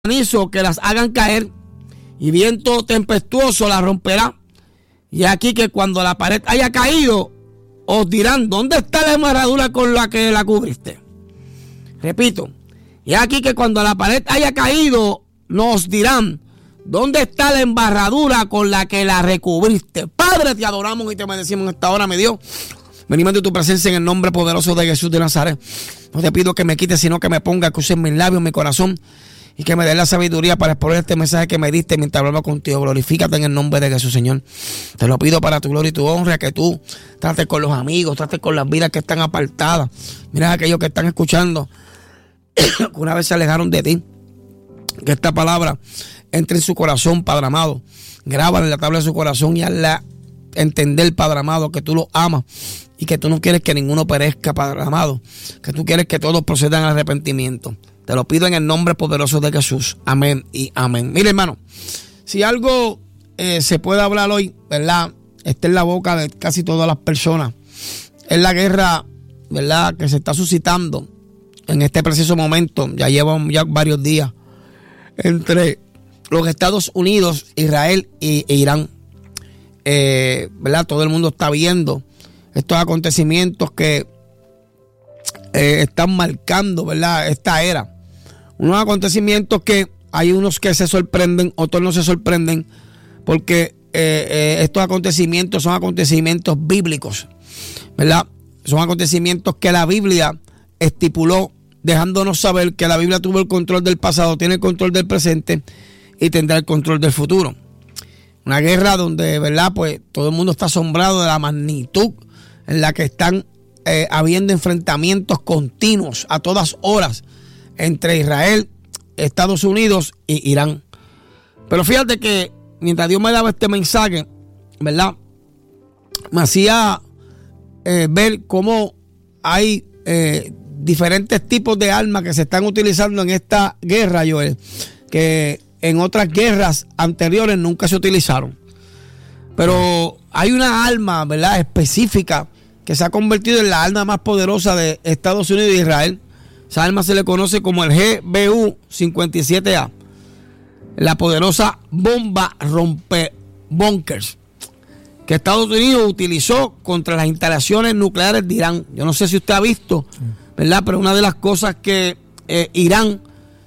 granizo que las hagan caer, y viento tempestuoso las romperá. Y aquí que cuando la pared haya caído, os dirán, ¿dónde está la embarradura con la que la cubriste? Repito, y aquí que cuando la pared haya caído, nos dirán, ¿dónde está la embarradura con la que la recubriste? Padre, te adoramos y te bendecimos en esta hora, mi Dios. Venimos de tu presencia en el nombre poderoso de Jesús de Nazaret. No te pido que me quites, sino que me ponga, que uses mis labios, mi corazón, y que me dé la sabiduría para exponer este mensaje que me diste mientras hablaba contigo. Glorifícate en el nombre de Jesús, Señor. Te lo pido para tu gloria y tu honra, que tú trates con los amigos, trates con las vidas que están apartadas. Mira aquellos que están escuchando, que una vez se alejaron de ti. Que esta palabra entre en su corazón, Padre amado. Grábala en la tabla de su corazón y hazla entender, Padre amado, que tú los amas y que tú no quieres que ninguno perezca, Padre amado. Que tú quieres que todos procedan al arrepentimiento. Te lo pido en el nombre poderoso de Jesús. Amén y amén. Mire, hermano, si algo se puede hablar hoy, ¿verdad? Está en la boca de casi todas las personas. Es la guerra, ¿verdad?, que se está suscitando en este preciso momento. Ya llevan varios días entre los Estados Unidos, Israel e Irán. ¿Verdad? Todo el mundo está viendo estos acontecimientos que están marcando, ¿verdad?, esta era. Unos acontecimientos que hay unos que se sorprenden, otros no se sorprenden, porque estos acontecimientos son acontecimientos bíblicos, ¿verdad? Son acontecimientos que la Biblia estipuló, dejándonos saber que la Biblia tuvo el control del pasado, tiene el control del presente y tendrá el control del futuro. Una guerra donde, ¿verdad?, pues todo el mundo está asombrado de la magnitud en la que están habiendo enfrentamientos continuos a todas horas entre Israel, Estados Unidos y Irán. Pero fíjate que mientras Dios me daba este mensaje, ¿verdad?, me hacía ver cómo hay diferentes tipos de armas que se están utilizando en esta guerra, Joel, que en otras guerras anteriores nunca se utilizaron. Pero hay una arma, ¿verdad?, específica que se ha convertido en la arma más poderosa de Estados Unidos e Israel. Esa arma se le conoce como el GBU-57A, la poderosa bomba rompebúnkers que Estados Unidos utilizó contra las instalaciones nucleares de Irán. Yo no sé si usted ha visto, ¿verdad?, pero una de las cosas que Irán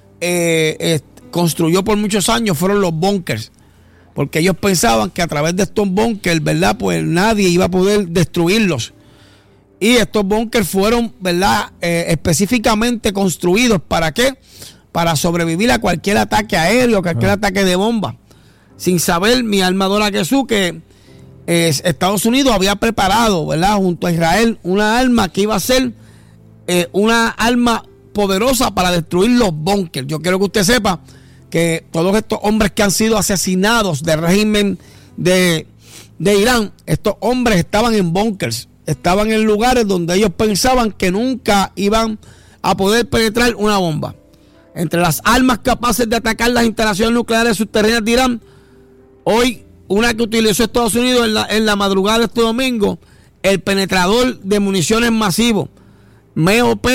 construyó por muchos años fueron los búnkers, porque ellos pensaban que a través de estos búnkers, ¿verdad?, pues nadie iba a poder destruirlos. Y estos búnkers fueron, ¿verdad?, específicamente construidos, ¿para qué? Para sobrevivir a cualquier ataque aéreo, cualquier ataque de bomba. Sin saber mi alma adora a Jesús que Estados Unidos había preparado, ¿verdad?, junto a Israel, una arma que iba a ser una arma poderosa para destruir los búnkers. Yo quiero que usted sepa que todos estos hombres que han sido asesinados del régimen de Irán, estos hombres estaban en búnkers, estaban en lugares donde ellos pensaban que nunca iban a poder penetrar una bomba. Entre las armas capaces de atacar las instalaciones nucleares subterráneas de Irán, hoy una que utilizó Estados Unidos en la madrugada de este domingo, el penetrador de municiones masivo, MOP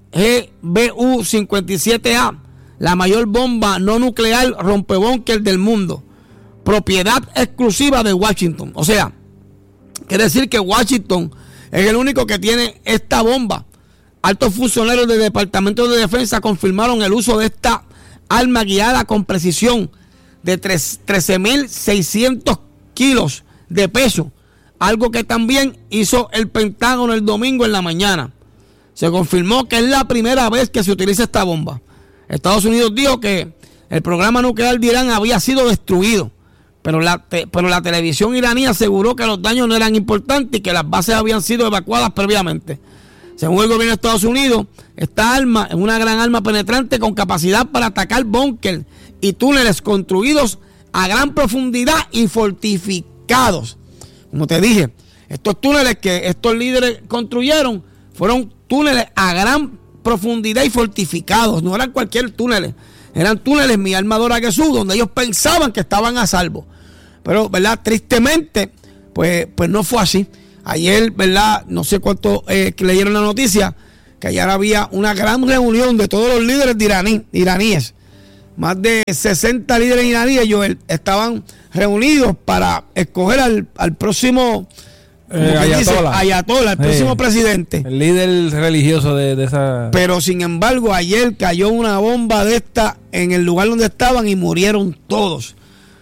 GBU-57A, la mayor bomba no nuclear rompebúnker del mundo, propiedad exclusiva de Washington. O sea, quiere decir que Washington es el único que tiene esta bomba. Altos funcionarios del Departamento de Defensa confirmaron el uso de esta arma guiada con precisión de 13.600 kilos de peso, algo que también hizo el Pentágono el domingo en la mañana. Se confirmó que es la primera vez que se utiliza esta bomba. Estados Unidos dijo que el programa nuclear de Irán había sido destruido, pero la televisión iraní aseguró que los daños no eran importantes y que las bases habían sido evacuadas previamente. Según el gobierno de Estados Unidos, esta arma es una gran arma penetrante con capacidad para atacar búnkers y túneles construidos a gran profundidad y fortificados. Como te dije, estos túneles que estos líderes construyeron fueron túneles a gran profundidad y fortificados. No eran cualquier túneles. Eran túneles, mi alma adora a Jesús, donde ellos pensaban que estaban a salvo. Pero, ¿verdad?, tristemente, pues no fue así. Ayer, ¿verdad?, no sé cuántos leyeron la noticia, que ayer había una gran reunión de todos los líderes iraníes, más de 60 líderes iraníes, ellos estaban reunidos para escoger al próximo Ayatollah, el próximo presidente. El líder religioso de esa... Pero sin embargo, ayer cayó una bomba de esta en el lugar donde estaban y murieron todos.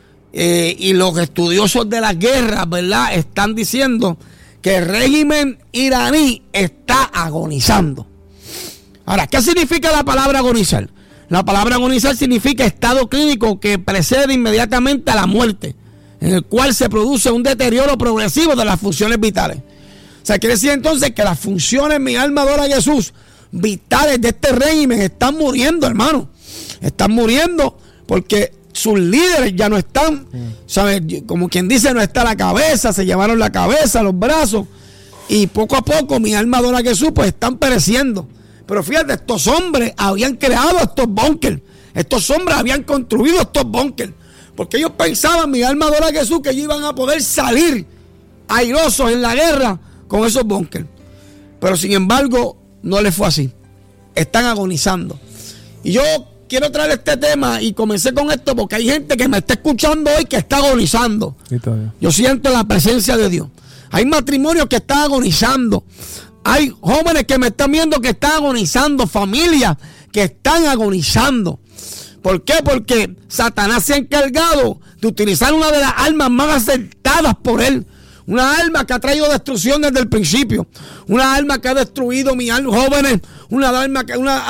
Y los estudiosos de las guerras, ¿verdad?, están diciendo que el régimen iraní está agonizando. Ahora, ¿qué significa la palabra agonizar? La palabra agonizar significa estado clínico que precede inmediatamente a la muerte, en el cual se produce un deterioro progresivo de las funciones vitales. O sea, quiere decir entonces que las funciones, mi alma adora a Jesús, vitales de este régimen están muriendo, hermano. Están muriendo porque sus líderes ya no están, ¿sabes? Como quien dice, no está la cabeza, se llevaron la cabeza, los brazos, y poco a poco, mi alma adora a Jesús, pues están pereciendo. Pero fíjate, estos hombres habían creado estos búnkers, estos hombres habían construido estos búnkers, porque ellos pensaban, mi alma adora a Jesús, que ellos iban a poder salir airosos en la guerra con esos búnkers. Pero sin embargo, no les fue así. Están agonizando. Y yo quiero traer este tema y comencé con esto porque hay gente que me está escuchando hoy que está agonizando. Yo siento la presencia de Dios. Hay matrimonios que están agonizando. Hay jóvenes que me están viendo que están agonizando, familias que están agonizando. ¿Por qué? Porque Satanás se ha encargado de utilizar una de las armas más acertadas por él. Una arma que ha traído destrucción desde el principio. Una arma que ha destruido jóvenes. Una arma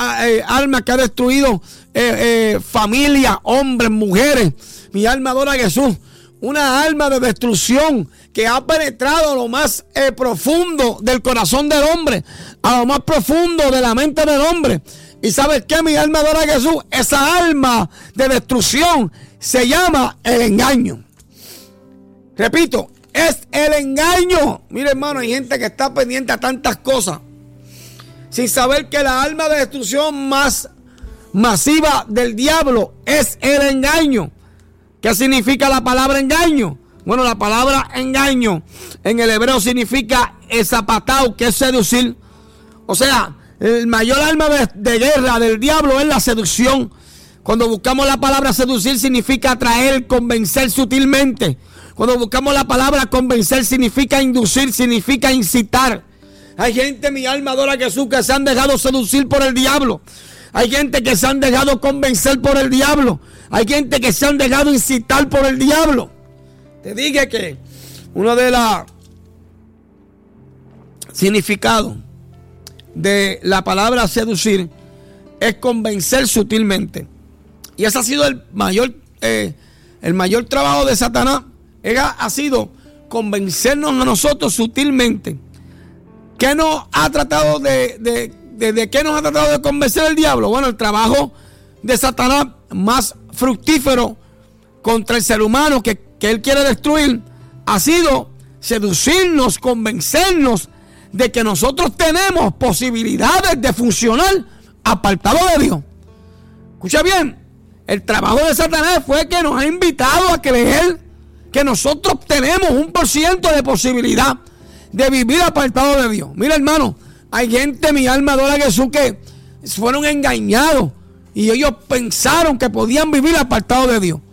que ha destruido familias, hombres, mujeres. Mi alma adora a Jesús. Una arma de destrucción que ha penetrado a lo más profundo del corazón del hombre, a lo más profundo de la mente del hombre. ¿Y sabes qué? Mi alma adora a Jesús. Esa arma de destrucción se llama el engaño. Repito, es el engaño. Mire, hermano, hay gente que está pendiente a tantas cosas sin saber que la arma de destrucción más masiva del diablo es el engaño. ¿Qué significa la palabra engaño? Bueno, la palabra engaño en el hebreo significa zapatao, que es seducir. O sea, el mayor arma de guerra del diablo es la seducción. Cuando buscamos la palabra seducir significa atraer, convencer sutilmente. Cuando buscamos la palabra convencer significa inducir, significa incitar. Hay gente, mi alma adora a Jesús, que se han dejado seducir por el diablo. Hay gente que se han dejado convencer por el diablo. Hay gente que se han dejado incitar por el diablo. Te dije que uno de los significados de la palabra seducir es convencer sutilmente. Y ese ha sido el mayor trabajo de Satanás. Ha sido convencernos a nosotros sutilmente. ¿Qué nos ha tratado de qué nos ha tratado de convencer el diablo? Bueno, el trabajo de Satanás más fructífero contra el ser humano que él quiere destruir ha sido seducirnos, convencernos de que nosotros tenemos posibilidades de funcionar apartado de Dios. Escucha bien, el trabajo de Satanás fue que nos ha invitado a creer que nosotros tenemos 1% de posibilidad de vivir apartado de Dios. Mira, hermano, hay gente, mi alma adora a Jesús, que fueron engañados y ellos pensaron que podían vivir apartado de Dios.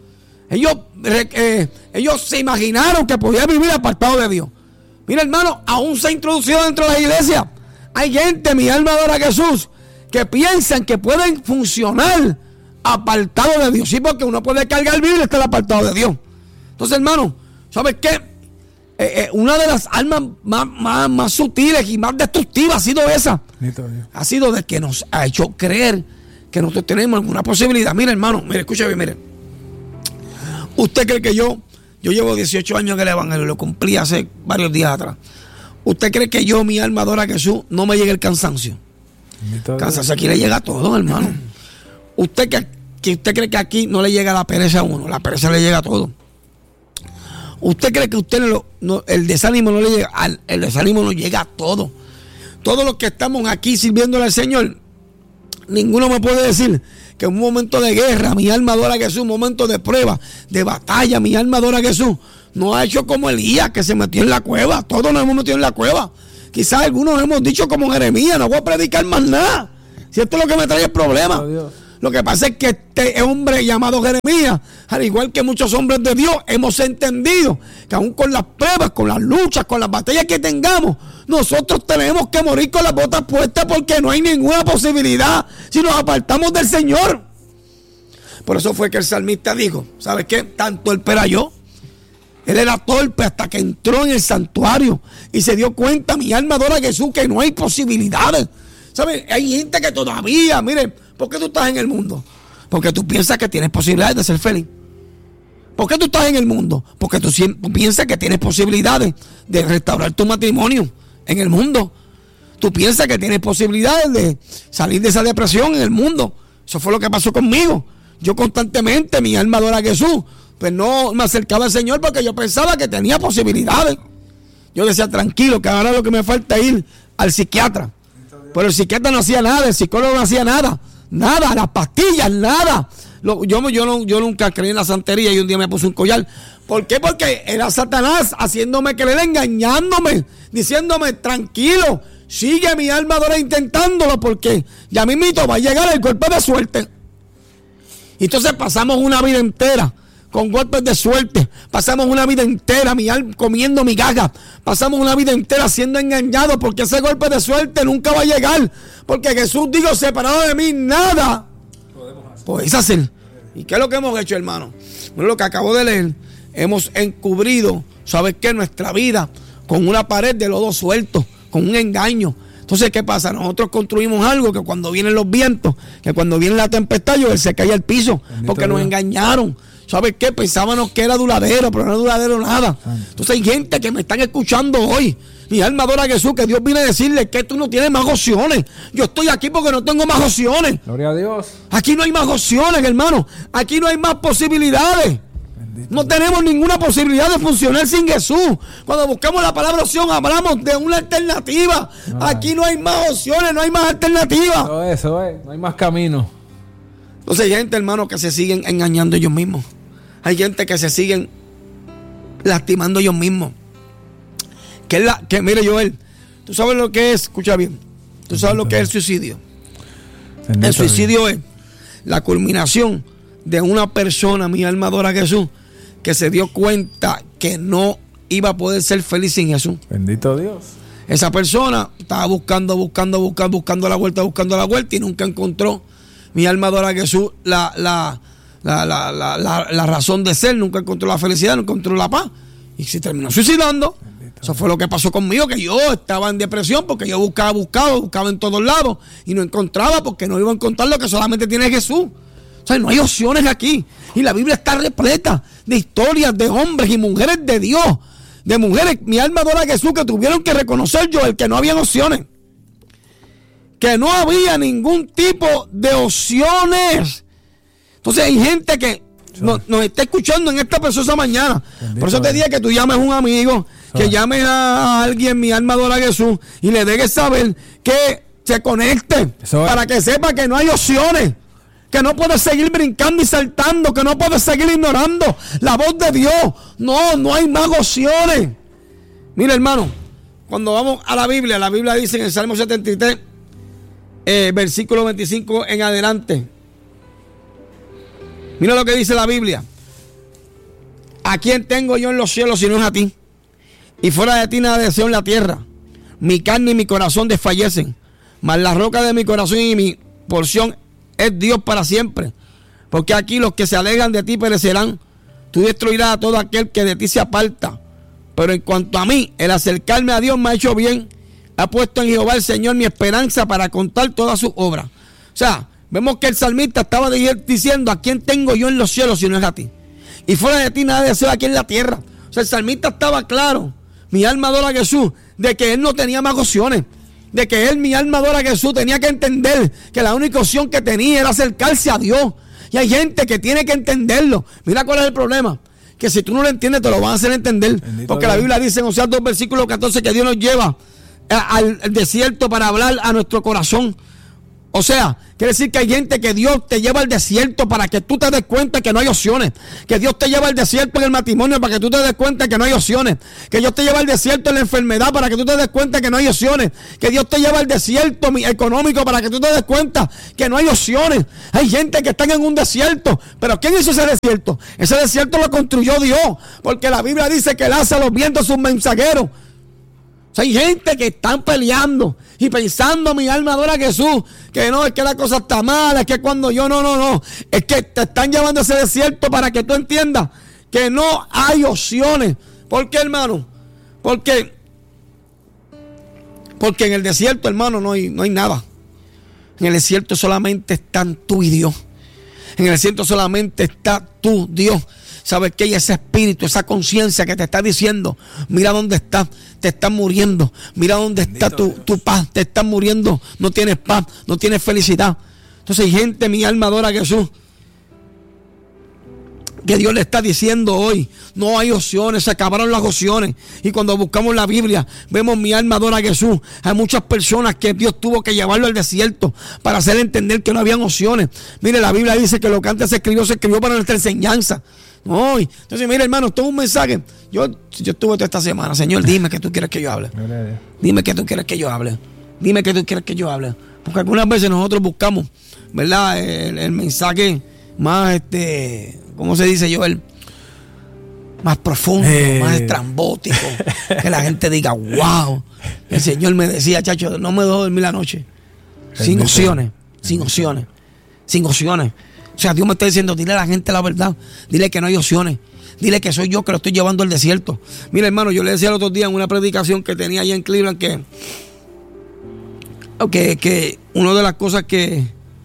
Ellos se imaginaron que podían vivir apartado de Dios. Mira, hermano, aún se ha introducido dentro de la iglesia. Hay gente, mi alma adora a Jesús, que piensan que pueden funcionar apartado de Dios. Sí, porque uno puede cargar Biblia y estar apartado de Dios. Entonces, hermano, ¿sabes qué? Una de las armas más sutiles y más destructivas ha sido esa. Ha sido de que nos ha hecho creer que nosotros tenemos alguna posibilidad. Mira, hermano, mire, escúchame, mire. ¿Usted cree que yo llevo 18 años en el evangelio, lo cumplí hace varios días atrás? ¿Usted cree que yo, mi alma adora a Jesús, no me llegue el cansancio? Cansancio aquí le llega a todo, hermano. ¿Usted cree que aquí no le llega la pereza a uno? La pereza le llega a todo. ¿Usted cree que el desánimo no le llega? El desánimo nos llega a todo. Todos los que estamos aquí sirviéndole al Señor, ninguno me puede decir que en un momento de guerra, mi alma adora a Jesús, un momento de prueba, de batalla, mi alma adora a Jesús, no ha hecho como Elías, que se metió en la cueva. Todos nos hemos metido en la cueva. Quizás algunos hemos dicho como Jeremías, no voy a predicar más nada. Si esto es lo que me trae el problema. Lo que pasa es que este hombre llamado Jeremías, al igual que muchos hombres de Dios, hemos entendido que aún con las pruebas, con las luchas, con las batallas que tengamos, nosotros tenemos que morir con las botas puestas, porque no hay ninguna posibilidad si nos apartamos del Señor. Por eso fue que el salmista dijo, ¿sabes qué? Tanto él perayó. Él era torpe hasta que entró en el santuario y se dio cuenta, mi alma adora a Jesús, que no hay posibilidades. ¿Sabes? Hay gente que todavía, miren, ¿por qué tú estás en el mundo? Porque tú piensas que tienes posibilidades de ser feliz. ¿Por qué tú estás en el mundo? Porque tú piensas que tienes posibilidades de restaurar tu matrimonio en el mundo. Tú piensas que tienes posibilidades de salir de esa depresión en el mundo. Eso fue lo que pasó conmigo. Yo constantemente, mi alma adora a Jesús, pues no me acercaba al Señor porque yo pensaba que tenía posibilidades. Yo decía, tranquilo, que ahora lo que me falta es ir al psiquiatra. Pero el psiquiatra no hacía nada, el psicólogo no hacía nada. Nada, las pastillas, nada. Yo nunca creí en la santería y un día me puse un collar. ¿Por qué? Porque era Satanás haciéndome creer, engañándome, diciéndome, tranquilo, sigue mi alma adora intentándolo, porque ya mismito va a llegar el golpe de suerte. Y entonces pasamos una vida entera con golpes de suerte. Pasamos una vida entera comiendo migajas. Pasamos una vida entera siendo engañados, porque ese golpe de suerte nunca va a llegar. Porque Jesús dijo, separado de mí, nada podéis hacer. ¿Y qué es lo que hemos hecho, hermano? Bueno, lo que acabo de leer, hemos encubrido, ¿sabes qué? Nuestra vida con una pared de lodo suelto, con un engaño. Entonces, ¿qué pasa? Nosotros construimos algo que cuando vienen los vientos, que cuando viene la tempestad, él se cae al piso, porque nos engañaron. ¿Sabes qué? Pensábamos que era duradero, pero no es duradero nada. Entonces hay gente que me están escuchando hoy. Mi alma adora a Jesús, que Dios viene a decirle que tú no tienes más opciones. Yo estoy aquí porque no tengo más opciones. Gloria a Dios. Aquí no hay más opciones, hermano. Aquí no hay más posibilidades. No tenemos ninguna posibilidad de funcionar sin Jesús. Cuando buscamos la palabra opción, hablamos de una alternativa. Aquí no hay más opciones, no hay más alternativas. Eso es, no hay más camino. Entonces hay gente, hermano, que se siguen engañando ellos mismos. Hay gente que se siguen lastimando ellos mismos. Mire, Joel, tú sabes lo que es, escucha bien, tú sabes lo que es el suicidio. El suicidio es la culminación de una persona, mi alma adora a Jesús, que se dio cuenta que no iba a poder ser feliz sin Jesús. Bendito Dios. Esa persona estaba buscando la vuelta y nunca encontró, mi alma adora a Jesús, la razón de ser, nunca encontró la felicidad, no encontró la paz y se terminó suicidando. Eso fue lo que pasó conmigo, que yo estaba en depresión porque yo buscaba en todos lados y no encontraba, porque no iba a encontrar lo que solamente tiene Jesús. O sea, no hay opciones aquí. Y la Biblia está repleta de historias de hombres y mujeres de Dios, de mujeres, mi alma adora a Jesús, que tuvieron que reconocer yo el que no había opciones, que no había ningún tipo de opciones. Entonces hay gente que nos está escuchando en esta preciosa mañana. Por eso te dije que tú llames a un amigo, que llames a alguien, mi alma adora a Jesús, y le dejes saber que se conecte, para que sepa que no hay opciones, que no puedes seguir brincando y saltando, que no puedes seguir ignorando la voz de Dios. No hay más opciones. Mira, hermano, cuando vamos a la Biblia dice en el Salmo 73, versículo 25 en adelante. Mira lo que dice la Biblia. ¿A quién tengo yo en los cielos si no es a ti? Y fuera de ti nada deseo en la tierra. Mi carne y mi corazón desfallecen, mas la roca de mi corazón y mi porción es Dios para siempre. Porque aquí los que se alejan de ti perecerán. Tú destruirás a todo aquel que de ti se aparta. Pero en cuanto a mí, el acercarme a Dios me ha hecho bien. Ha puesto en Jehová el Señor mi esperanza para contar todas sus obras. O sea, vemos que el salmista estaba diciendo: ¿a quién tengo yo en los cielos si no es a ti? Y fuera de ti nada deseo aquí en la tierra. O sea, el salmista estaba claro, mi alma adora a Jesús, de que él no tenía más opciones. De que él, mi alma adora a Jesús, tenía que entender que la única opción que tenía era acercarse a Dios. Y hay gente que tiene que entenderlo. Mira cuál es el problema, que si tú no lo entiendes te lo van a hacer entender. Bendito porque Dios. La Biblia dice en Oseas 2 versículo 14 que Dios nos lleva al desierto para hablar a nuestro corazón. O sea, Quiere decir que hay gente que Dios te lleva al desierto para que tú te des cuenta que no hay opciones. Que Dios te lleva al desierto en el matrimonio para que tú te des cuenta que no hay opciones. Que Dios te lleva al desierto en la enfermedad para que tú te des cuenta que no hay opciones. Que Dios te lleva al desierto económico para que tú te des cuenta que no hay opciones. Hay gente que está en un desierto. Pero ¿quién hizo ese desierto? Ese desierto lo construyó Dios. Porque la Biblia dice que Él hace a los vientos sus mensajeros. O sea, hay gente que están peleando y pensando, mi alma adora a Jesús, que no, es que la cosa está mala, es que cuando yo, no, es que te están llevando a ese desierto para que tú entiendas que no hay opciones. ¿Por qué, hermano? Porque en el desierto, hermano, no hay nada. En el desierto solamente están tú y Dios. En el desierto solamente está tú, Dios. ¿Sabes qué? Y ese espíritu, esa conciencia que te está diciendo, mira dónde estás, te estás muriendo. Mira dónde está tu paz, te estás muriendo. No tienes paz, no tienes felicidad. Entonces hay gente, mi alma adora a Jesús, que Dios le está diciendo hoy, no hay opciones, se acabaron las opciones. Y cuando buscamos la Biblia, vemos mi alma adora a Jesús. Hay muchas personas que Dios tuvo que llevarlo al desierto para hacer entender que no habían opciones. Mire, la Biblia dice que lo que antes se escribió para nuestra enseñanza. No, entonces mira, hermano, esto es un mensaje. Yo estuve toda esta semana, Señor, dime que tú quieres que yo hable. Dime que tú quieres que yo hable. Dime que tú quieres que yo hable. Porque algunas veces nosotros buscamos, ¿verdad? El mensaje más, ¿cómo se dice, Joel? Más profundo, más estrambótico. Que la gente diga, wow. El Señor me decía, chacho, no me dejo dormir la noche. Sin opciones. O sea, Dios me está diciendo, dile a la gente la verdad. Dile que no hay opciones. Dile que soy yo que lo estoy llevando al desierto. Mira, hermano, yo le decía el otro día en una predicación que tenía allá en Cleveland que una de las cosas que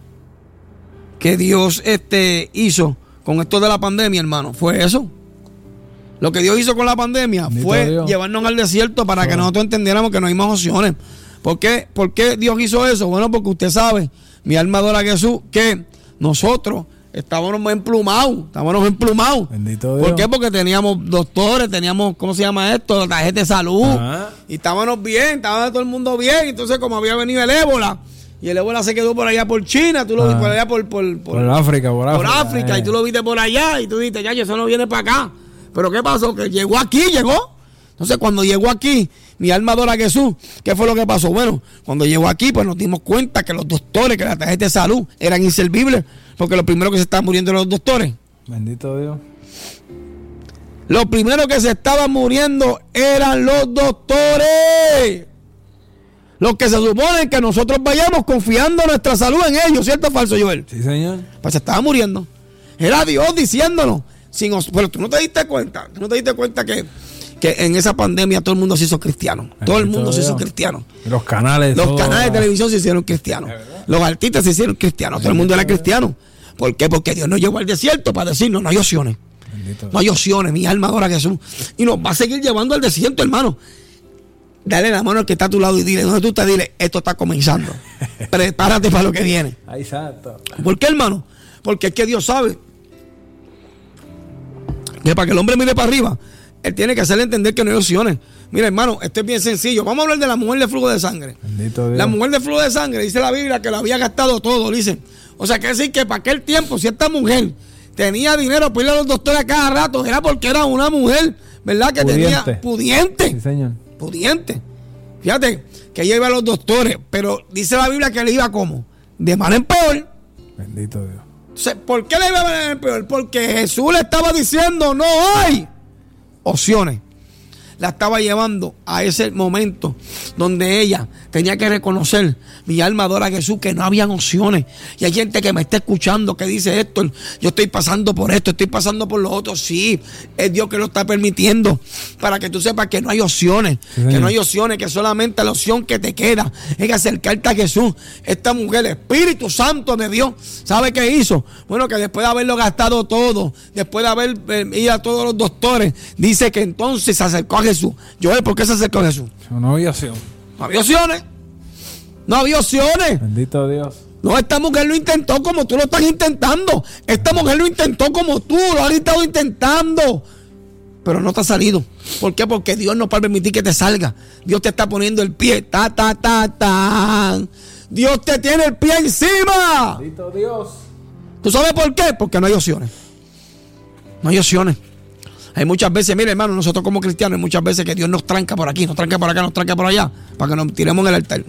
Dios hizo con esto de la pandemia, hermano, fue eso. Lo que Dios hizo con la pandemia fue llevarnos al desierto para que nosotros entendiéramos que no hay más opciones. ¿Por qué Dios hizo eso? Bueno, porque usted sabe, mi alma adora a Jesús, que nosotros estábamos emplumados. Bendito Dios. ¿Por qué? Porque teníamos doctores, teníamos, ¿cómo se llama esto? La tarjeta de salud. Ajá. Y estábamos bien, estaba todo el mundo bien. Entonces, como había venido el ébola, y el ébola se quedó por allá por China, tú lo viste por allá por África. Por África, y tú lo viste por allá, y tú dijiste, ya, eso no viene para acá. Pero ¿qué pasó? Que llegó. Entonces, cuando llegó aquí, mi alma adora a Jesús, ¿qué fue lo que pasó? Bueno, cuando llegó aquí, pues nos dimos cuenta que los doctores, que la tarjeta de salud eran inservibles, porque lo primero que se estaban muriendo eran los doctores. Bendito Dios. Lo primero que se estaban muriendo eran los doctores. Los que se supone que nosotros vayamos confiando nuestra salud en ellos, ¿cierto o falso, Joel? Sí, señor. Pues se estaban muriendo. Era Dios diciéndonos. Pero tú no te diste cuenta. Que en esa pandemia todo el mundo se hizo cristiano. Todo el mundo se hizo cristiano. Los canales de televisión se hicieron cristianos. Los artistas se hicieron cristianos. Todo el mundo era cristiano. ¿Por qué? Porque Dios nos llevó al desierto para decirnos, no hay opciones. No hay opciones. Mi alma adora a Jesús. Y nos va a seguir llevando al desierto, hermano. Dale la mano al que está a tu lado y dile, donde tú estás, dile, esto está comenzando. Prepárate para lo que viene. Exacto. ¿Por qué, hermano? Porque es que Dios sabe que para que el hombre mire para arriba, Él tiene que hacerle entender que no hay opciones. Mira, hermano, esto es bien sencillo. Vamos a hablar de la mujer de flujo de sangre. La mujer de flujo de sangre, dice la Biblia que lo había gastado todo, dice. O sea, quiere decir que para aquel tiempo, si esta mujer tenía dinero para ir a los doctores a cada rato, era porque era una mujer, ¿verdad? Que tenía pudiente. Sí, señor. Pudiente. Fíjate, que ella iba a los doctores, pero dice la Biblia que le iba como de mal en peor. Bendito Dios. Entonces, ¿por qué le iba de mal en peor? Porque Jesús le estaba diciendo, no hay opciones. La estaba llevando a ese momento donde ella tenía que reconocer, mi alma adora a Jesús, que no habían opciones. Y hay gente que me está escuchando que dice, Héctor, yo estoy pasando por esto, estoy pasando por lo otro. Sí, es Dios que lo está permitiendo para que tú sepas que no hay opciones, que no hay opciones, que solamente la opción que te queda es acercarte a Jesús. Esta mujer, el Espíritu Santo de Dios, ¿sabe qué hizo? Bueno, que después de haberlo gastado todo, después de haber ido a todos los doctores, dice que entonces se acercó a Jesús. Joel, ¿por qué se acercó a Jesús? No había opción. No había opciones. No había opciones. Bendito Dios. No, esta mujer lo intentó como tú lo estás intentando. Esta mujer lo intentó como tú lo has estado intentando. Pero no te ha salido. ¿Por qué? Porque Dios no va a permitir que te salga. Dios te está poniendo el pie. Dios te tiene el pie encima. Bendito Dios. ¿Tú sabes por qué? Porque no hay opciones. No hay opciones. Hay muchas veces, mire hermano, nosotros como cristianos, hay muchas veces que Dios nos tranca por aquí, nos tranca por acá, nos tranca por allá, para que nos tiremos en el altar.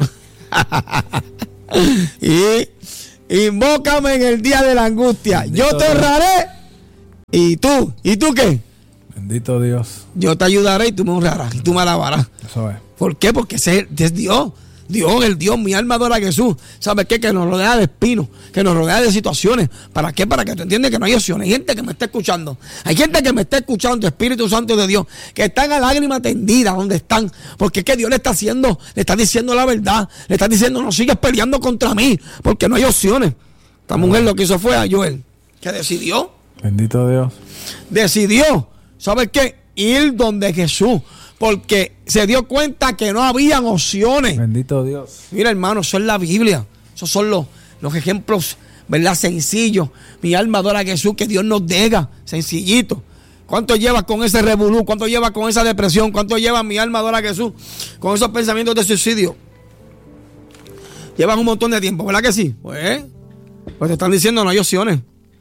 Y invócame en el día de la angustia. Bendito Yo te Dios. honraré. ¿Y tú qué? Bendito Dios. Yo te ayudaré y tú me honrarás y tú me alabarás. Eso es. ¿Por qué? Porque ese es Dios. Dios, el Dios, mi alma adora a Jesús. ¿Sabes qué? Que nos rodea de espinos, que nos rodea de situaciones. ¿Para qué? Para que tú entiendas que no hay opciones. Hay gente que me está escuchando. Hay gente que me está escuchando, Espíritu Santo de Dios, que están a lágrima tendida donde están. Porque es que Dios le está haciendo, le está diciendo la verdad. Le está diciendo, no sigues peleando contra mí, porque no hay opciones. Esta mujer lo que hizo fue a Joel, que decidió. Bendito Dios. Decidió, ¿sabes qué? Ir donde Jesús. Porque se dio cuenta que no habían opciones. Bendito Dios. Mira, hermano, eso es la Biblia. Esos son los ejemplos, ¿verdad? Sencillos. Mi alma adora a Jesús, que Dios nos diga. Sencillito. ¿Cuánto llevas con ese revolú? ¿Cuánto llevas con esa depresión? ¿Cuánto llevas, mi alma adora a Jesús, con esos pensamientos de suicidio? Llevas un montón de tiempo, ¿verdad que sí? Pues te están diciendo no hay opciones.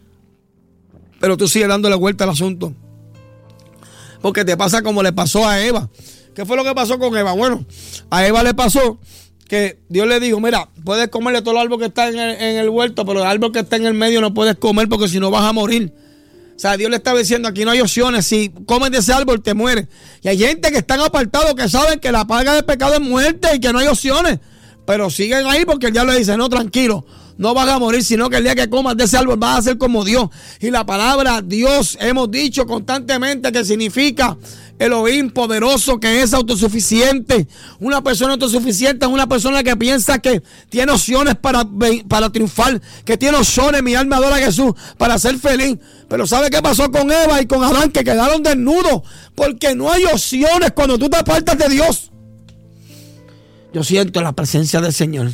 Pero tú sigues dándole vuelta al asunto. Porque te pasa como le pasó a Eva. ¿Qué fue lo que pasó con Eva? Bueno, a Eva le pasó que Dios le dijo, mira, puedes comerle todo el árbol que está en el huerto, pero el árbol que está en el medio no puedes comer porque si no vas a morir. O sea, Dios le estaba diciendo, aquí no hay opciones, si comes de ese árbol te mueres. Y hay gente que están apartados que saben que la paga del pecado es muerte y que no hay opciones. Pero siguen ahí porque el diablo le dice, no, tranquilo, no vas a morir, sino que el día que comas de ese árbol vas a ser como Dios. Y la palabra Dios hemos dicho constantemente que significa Elohim poderoso, que es autosuficiente. Una persona autosuficiente es una persona que piensa que tiene opciones para triunfar, que tiene opciones, mi alma adora a Jesús, para ser feliz. Pero ¿sabe qué pasó con Eva y con Adán? Que quedaron desnudos, porque no hay opciones cuando tú te apartas de Dios. Yo siento la presencia del Señor.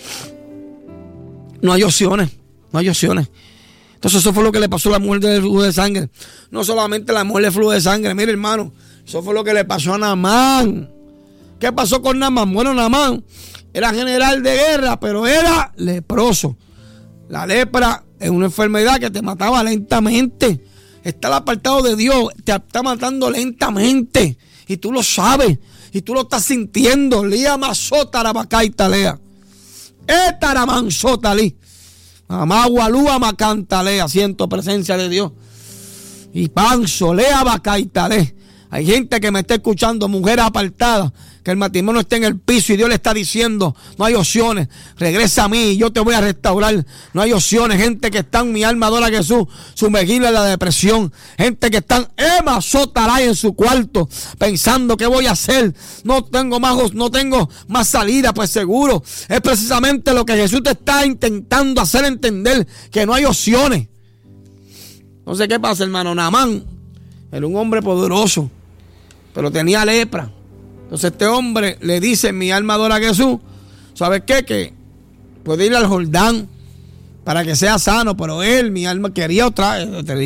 No hay opciones, no hay opciones. Entonces eso fue lo que le pasó a la mujer del flujo de sangre. No solamente la mujer del flujo de sangre, mire hermano, eso fue lo que le pasó a Naamán. ¿Qué pasó con Naamán? Bueno, Naamán era general de guerra, pero era leproso. La lepra es una enfermedad que te mataba lentamente. Estar apartado de Dios te está matando lentamente. Y tú lo sabes, y tú lo estás sintiendo. Lía masota rabacaita lea. Etaramanzotali. Amagualúa macantalea. Siento presencia de Dios. Y panzo lea bacaitale. Hay gente que me está escuchando, mujeres apartadas, que el matrimonio está en el piso y Dios le está diciendo, no hay opciones, regresa a mí, yo te voy a restaurar. No hay opciones, gente que está en mi alma adora a Jesús, sumergida en la depresión, gente que están sotaray en su cuarto, pensando qué voy a hacer, no tengo más salida. Pues seguro, es precisamente lo que Jesús te está intentando hacer entender, que no hay opciones. Entonces, ¿qué pasa, hermano? Naamán era un hombre poderoso, pero tenía lepra. Entonces este hombre le dice, mi alma adora a Jesús, ¿sabes qué? Que puede ir al Jordán para que sea sano, pero él, mi alma, quería otra.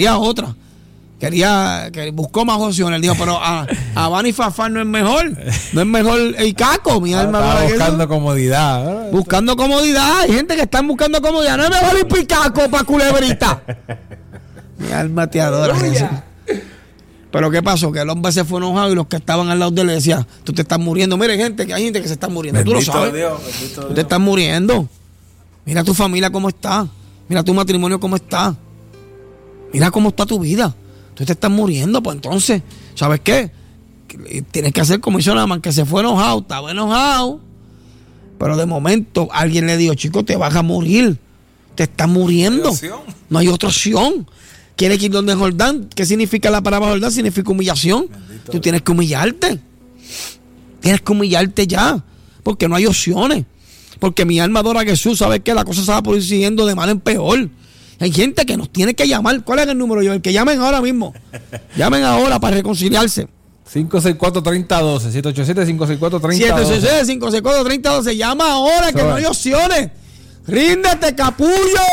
Que buscó más opciones. Él dijo, pero Abán y Fafán no es mejor el Caco, mi alma adora a Jesús. Buscando comodidad. Buscando comodidad. Hay gente que está buscando comodidad. No es mejor ir Picaco para Culebrita. Mi alma te adora, Jesús. Pero ¿qué pasó? Que el hombre se fue enojado y los que estaban al lado de él le decían, tú te estás muriendo. Mire, gente, que hay gente que se está muriendo. Bendito Tú lo sabes. Dios, bendito Tú Dios. te estás muriendo. Mira tu familia cómo está. Mira tu matrimonio cómo está. Mira cómo está tu vida. Tú te estás muriendo. Pues entonces, ¿sabes qué? Tienes que hacer como hizo Naamán, que se fue enojado. Estaba enojado. Pero de momento alguien le dijo, chico, te vas a morir. Te estás muriendo. No hay otra opción. ¿Quieres ir donde Jordán? ¿Qué significa la palabra Jordán? Significa humillación. Bendito. Tú tienes que humillarte. Tienes que humillarte ya. Porque no hay opciones. Porque mi alma adora a Jesús. ¿Sabes qué? La cosa se va por ir siguiendo de mal en peor. Hay gente que nos tiene que llamar. ¿Cuál es el número, yo? El que llamen ahora mismo. Llamen ahora para reconciliarse. 564-3012. 787-564-3012. 787-564-3012. Llama ahora que no hay opciones. Ríndete, capullo.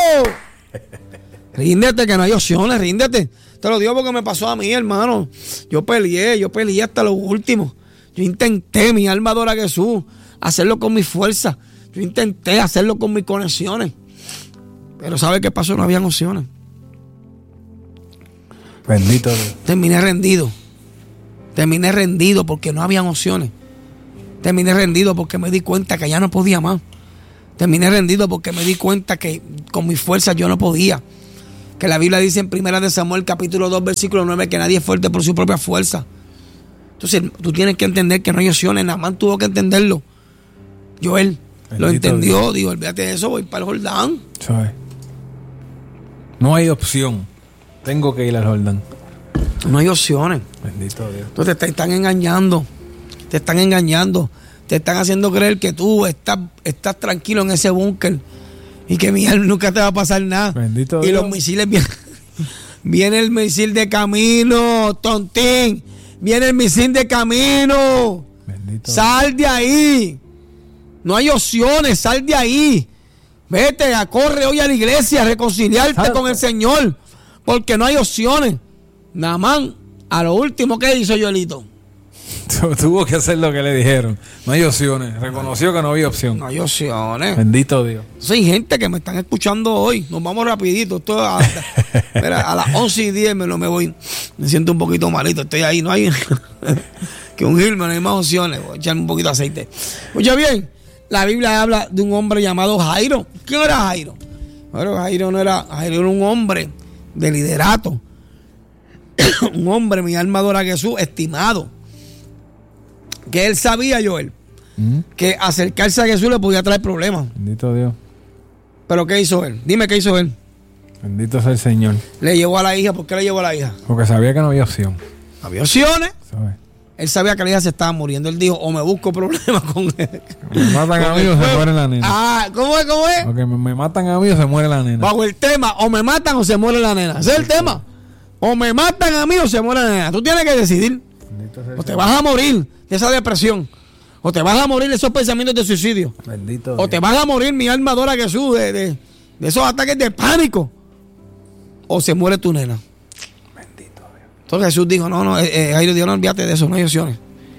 Ríndete, que no hay opciones, ríndete. Te lo digo porque me pasó a mí, hermano. Yo peleé hasta lo último. Yo intenté, mi alma adora a Jesús, hacerlo con mi fuerza. Yo intenté hacerlo con mis conexiones. Pero ¿sabe qué pasó? No habían opciones. Bendito Dios. Terminé rendido porque no habían opciones. Terminé rendido porque me di cuenta que ya no podía más. Terminé rendido porque me di cuenta que con mis fuerzas yo no podía. Que la Biblia dice en 1 de Samuel capítulo 2 versículo 9 que nadie es fuerte por su propia fuerza. Entonces tú tienes que entender que no hay opciones. Naamán tuvo que entenderlo. Joel lo entendió. Dios. Digo, olvídate de eso, voy para el Jordán. ¿Sabes? No hay opción. Tengo que ir al Jordán. No hay opciones. Bendito Dios. Entonces te están engañando. Te están engañando. Te están haciendo creer que tú estás tranquilo en ese búnker y que mi alma nunca te va a pasar nada. Bendito y Dios. los misiles viene el misil de camino, tontín. Viene el misil de camino. Bendito Sal de ahí. No hay opciones, sal de ahí. Vete, corre hoy a la iglesia a reconciliarte con el Señor. Porque no hay opciones. Naamán, a lo último que hizo Joelito. Tuvo que hacer lo que le dijeron. No hay opciones. Reconoció que no había opción. No hay opciones. Bendito Dios. Hay gente que me están escuchando hoy. Nos vamos rapidito. Esto mira, a las 11:10 me voy. Me siento un poquito malito. Estoy ahí. No hay que ungirme. No hay más opciones. Voy a echarme un poquito de aceite. Oye bien, la Biblia habla de un hombre llamado Jairo. ¿Quién era Jairo? Bueno, Jairo era un hombre de liderato. Un hombre, mi alma adora a Jesús, estimado. Que él sabía, Joel, que acercarse a Jesús le podía traer problemas. Bendito Dios. ¿Pero qué hizo él? Dime qué hizo él. Bendito sea el Señor. Le llevó a la hija. ¿Por qué le llevó a la hija? Porque sabía que no había opción. Había opciones. ¿Sabes? Él sabía que la hija se estaba muriendo. Él dijo, o me busco problemas con él. Me matan a mí o se muere la nena. Ah, ¿cómo es? ¿Cómo es? Porque me matan a mí o se muere la nena. Bajo el tema, o me matan o se muere la nena. Ese es el tema. O me matan a mí o se muere la nena. Tú tienes que decidir. Bendito O te vas a morir de esa depresión. O te vas a morir de esos pensamientos de suicidio. Bendito O Dios. te vas a morir, mi alma adora a Jesús, de esos ataques de pánico. O se muere tu nena. Bendito Dios. Entonces Jesús dijo, Jairo dijo, no olvídate de eso, no hay opciones.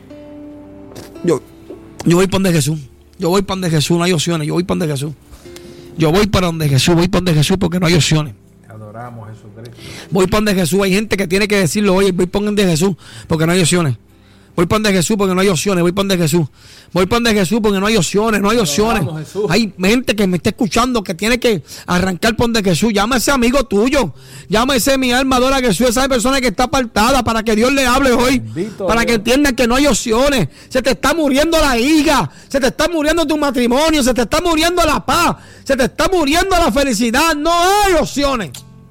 Yo voy para donde Jesús. Yo voy para donde Jesús, no hay opciones. Yo voy para donde Jesús. Yo voy para donde Jesús, voy para donde Jesús porque no hay opciones. Te adoramos, Jesucristo. Voy para donde Jesús. Hay gente que tiene que decirlo, oye, voy para donde Jesús porque no hay opciones. Voy para donde Jesús porque no hay opciones. Voy para donde Jesús. Voy para donde Jesús porque no hay opciones. No hay opciones. Hay gente que me está escuchando que tiene que arrancar por donde Jesús. Llama a ese amigo tuyo. Llama a ese mi alma adora a Jesús. Esa persona que está apartada para que Dios le hable hoy. Bendito para Dios. que entiendan que no hay opciones. Se te está muriendo la hija. Se te está muriendo tu matrimonio. Se te está muriendo la paz. Se te está muriendo la felicidad. No hay opciones.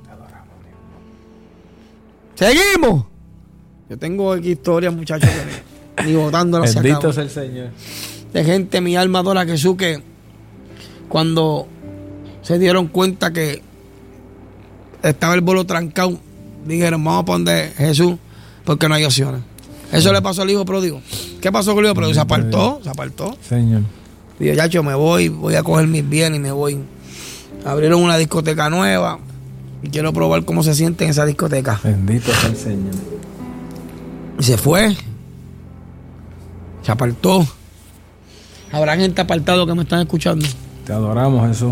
Seguimos. Yo tengo aquí historias, muchachos, ni botándolas se Bendito acaban. sea el Señor. De gente, mi alma adora a Jesús, que cuando se dieron cuenta que estaba el vuelo trancado, dijeron, vamos para donde Jesús, porque no hay opciones. Eso le pasó al hijo pródigo. ¿Qué pasó con el hijo pródigo? Se apartó. Señor. Dijo, chacho, me voy a coger mis bienes y me voy. Abrieron una discoteca nueva y quiero probar cómo se siente en esa discoteca. Bendito sea el Señor. Y se fue. Se apartó. Habrá gente apartado que me están escuchando. Te adoramos, Jesús.